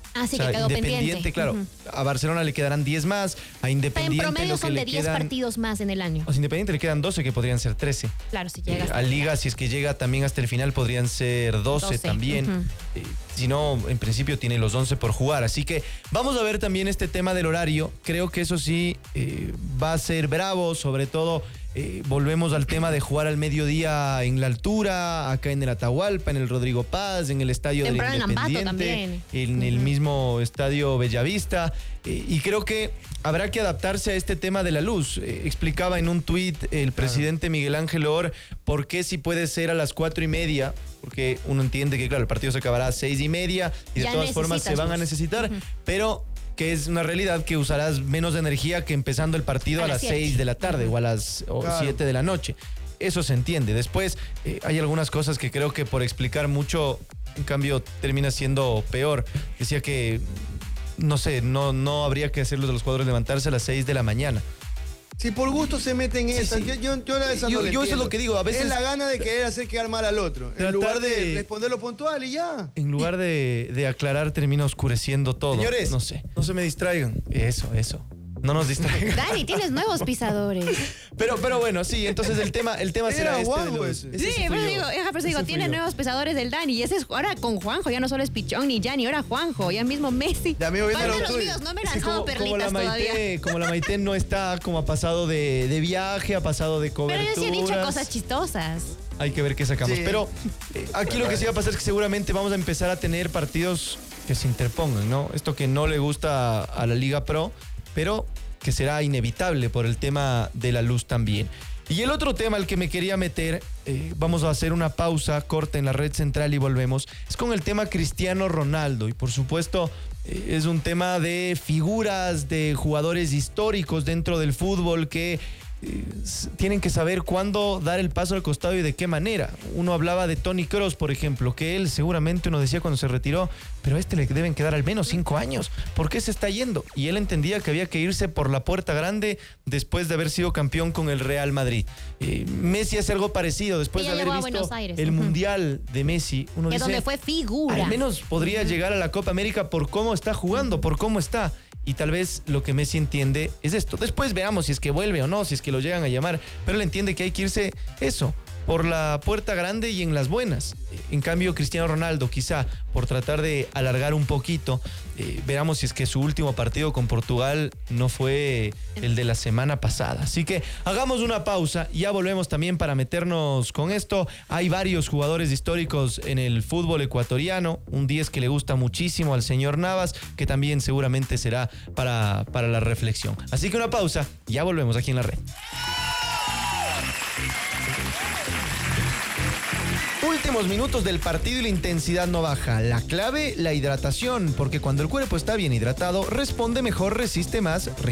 [SPEAKER 5] Ah, sí, que quedó
[SPEAKER 3] Independiente,
[SPEAKER 5] pendiente.
[SPEAKER 3] claro.
[SPEAKER 5] Ujú.
[SPEAKER 3] A Barcelona le quedarán diez más, a
[SPEAKER 5] En
[SPEAKER 3] Independiente
[SPEAKER 5] promedio
[SPEAKER 3] lo que
[SPEAKER 5] son
[SPEAKER 3] le
[SPEAKER 5] de diez
[SPEAKER 3] quedan...
[SPEAKER 5] partidos más en el año.
[SPEAKER 3] O sea, Independiente le quedan doce, que podrían ser trece.
[SPEAKER 5] Claro, si
[SPEAKER 3] Eh,
[SPEAKER 5] llegas.
[SPEAKER 3] a Liga, si es que llega también hasta el final, podrían ser doce,
[SPEAKER 5] doce,
[SPEAKER 3] también.
[SPEAKER 5] ujú.
[SPEAKER 3] Eh, si no, en principio tiene los once por jugar. Así que vamos a ver también este tema del horario. Creo que eso sí eh, va a ser bravo, sobre todo. Eh, volvemos al tema de jugar al mediodía en la altura, acá en el Atahualpa, en el Rodrigo Paz, en el estadio del
[SPEAKER 5] Temprano en Ambato
[SPEAKER 3] Independiente,
[SPEAKER 5] también.
[SPEAKER 3] en el
[SPEAKER 5] Ujú.
[SPEAKER 3] mismo estadio Bellavista. Eh, y creo que habrá que adaptarse a este tema de la luz. Eh, explicaba en un tuit el presidente Miguel Ángel Or por qué si puede ser a las cuatro y media, porque uno entiende que, claro, el partido se acabará a seis y media y de
[SPEAKER 5] Ya
[SPEAKER 3] todas formas se
[SPEAKER 5] necesitas
[SPEAKER 3] van a
[SPEAKER 5] luz.
[SPEAKER 3] necesitar,
[SPEAKER 5] Ujú.
[SPEAKER 3] pero que es una realidad que usarás menos energía que empezando el partido
[SPEAKER 5] A
[SPEAKER 3] a,
[SPEAKER 5] las
[SPEAKER 3] las
[SPEAKER 5] siete.
[SPEAKER 3] seis de la tarde o a las o
[SPEAKER 4] Claro.
[SPEAKER 3] siete de la noche. Eso se entiende. Después eh, hay algunas cosas que creo que por explicar mucho, en cambio, termina siendo peor. Decía que, no sé, no, no habría que hacerlos de los jugadores levantarse a las seis de la mañana.
[SPEAKER 4] Si por gusto se meten en
[SPEAKER 3] Sí,
[SPEAKER 4] esa,
[SPEAKER 3] sí.
[SPEAKER 4] yo, yo, yo la de esa
[SPEAKER 3] Yo-
[SPEAKER 4] no la
[SPEAKER 3] yo eso es
[SPEAKER 4] entiendo.
[SPEAKER 3] lo que digo, a veces-
[SPEAKER 4] Es la gana de querer hacer quedar mal al otro,
[SPEAKER 3] Tratar
[SPEAKER 4] en lugar de,
[SPEAKER 3] de-
[SPEAKER 4] responderlo puntual y ya.
[SPEAKER 3] En lugar de, de aclarar, termina oscureciendo todo.
[SPEAKER 4] Señores.
[SPEAKER 3] No sé, no se me distraigan. Eso, eso. No nos distraigan.
[SPEAKER 5] Dani, tienes nuevos pisadores.
[SPEAKER 3] Pero, pero bueno, sí, entonces el tema, el tema será
[SPEAKER 4] Era
[SPEAKER 3] este. de
[SPEAKER 4] Juanjo
[SPEAKER 3] los-
[SPEAKER 4] ese.
[SPEAKER 3] ese
[SPEAKER 5] Sí,
[SPEAKER 3] fui
[SPEAKER 5] pero
[SPEAKER 3] yo.
[SPEAKER 5] digo, ajá, pero
[SPEAKER 3] Ese
[SPEAKER 5] digo,
[SPEAKER 3] fui
[SPEAKER 5] tiene
[SPEAKER 3] yo.
[SPEAKER 5] nuevos pesadores del Dani. Y ese es ahora con Juanjo, ya no solo es Pichón ni Gianni, ahora Juanjo, ya mismo Messi.
[SPEAKER 4] Ya mismo viene
[SPEAKER 5] Faltan
[SPEAKER 4] lo
[SPEAKER 5] los
[SPEAKER 4] tuyo.
[SPEAKER 5] míos, no me he
[SPEAKER 3] Es que
[SPEAKER 5] lanzado
[SPEAKER 3] como, como la
[SPEAKER 5] perlitas todavía.
[SPEAKER 3] Maite, como la Maite no está, como ha pasado de, de viaje, ha pasado de
[SPEAKER 5] Pero
[SPEAKER 3] coberturas.
[SPEAKER 5] yo sí he dicho cosas chistosas.
[SPEAKER 3] Hay que ver qué sacamos.
[SPEAKER 4] Sí.
[SPEAKER 3] Pero eh, aquí lo que sí va a pasar es que seguramente vamos a empezar a tener partidos que se interpongan, ¿no? Esto que no le gusta a la Liga Pro, pero que será inevitable por el tema de la luz también. Y el otro tema al que me quería meter, eh, vamos a hacer una pausa corta en la red central y volvemos, es con el tema Cristiano Ronaldo. Y por supuesto, eh, es un tema de figuras, de jugadores históricos dentro del fútbol que eh, s- tienen que saber cuándo dar el paso al costado y de qué manera. Uno hablaba de Toni Kroos, por ejemplo, que él seguramente uno decía cuando se retiró, pero a este le deben quedar al menos cinco años. ¿Por qué se está yendo? Y él entendía que había que irse por la puerta grande después de haber sido campeón con el Real Madrid. Eh, Messi hace algo parecido, después
[SPEAKER 5] Sí,
[SPEAKER 3] de
[SPEAKER 5] ya
[SPEAKER 3] haber
[SPEAKER 5] llegó a
[SPEAKER 3] visto
[SPEAKER 5] Buenos Aires.
[SPEAKER 3] el
[SPEAKER 5] Ujú.
[SPEAKER 3] Mundial de Messi. Uno
[SPEAKER 5] Que es
[SPEAKER 3] dice,
[SPEAKER 5] donde fue figura.
[SPEAKER 3] al menos podría llegar a la Copa América por cómo está jugando, por cómo está. Y tal vez lo que Messi entiende es esto. Después veamos si es que vuelve o no, si es que lo llegan a llamar. Pero él entiende que hay que irse eso, por la puerta grande y en las buenas. En cambio, Cristiano Ronaldo, quizá por tratar de alargar un poquito, eh, veamos si es que su último partido con Portugal no fue el de la semana pasada. Así que hagamos una pausa, ya volvemos también para meternos con esto. Hay varios jugadores históricos en el fútbol ecuatoriano, un diez que le gusta muchísimo al señor Navas, que también seguramente será para, para la reflexión. Así que una pausa, ya volvemos aquí en la red. Últimos minutos del partido y la intensidad no baja. La clave, la hidratación, porque cuando el cuerpo está bien hidratado, responde mejor, resiste más,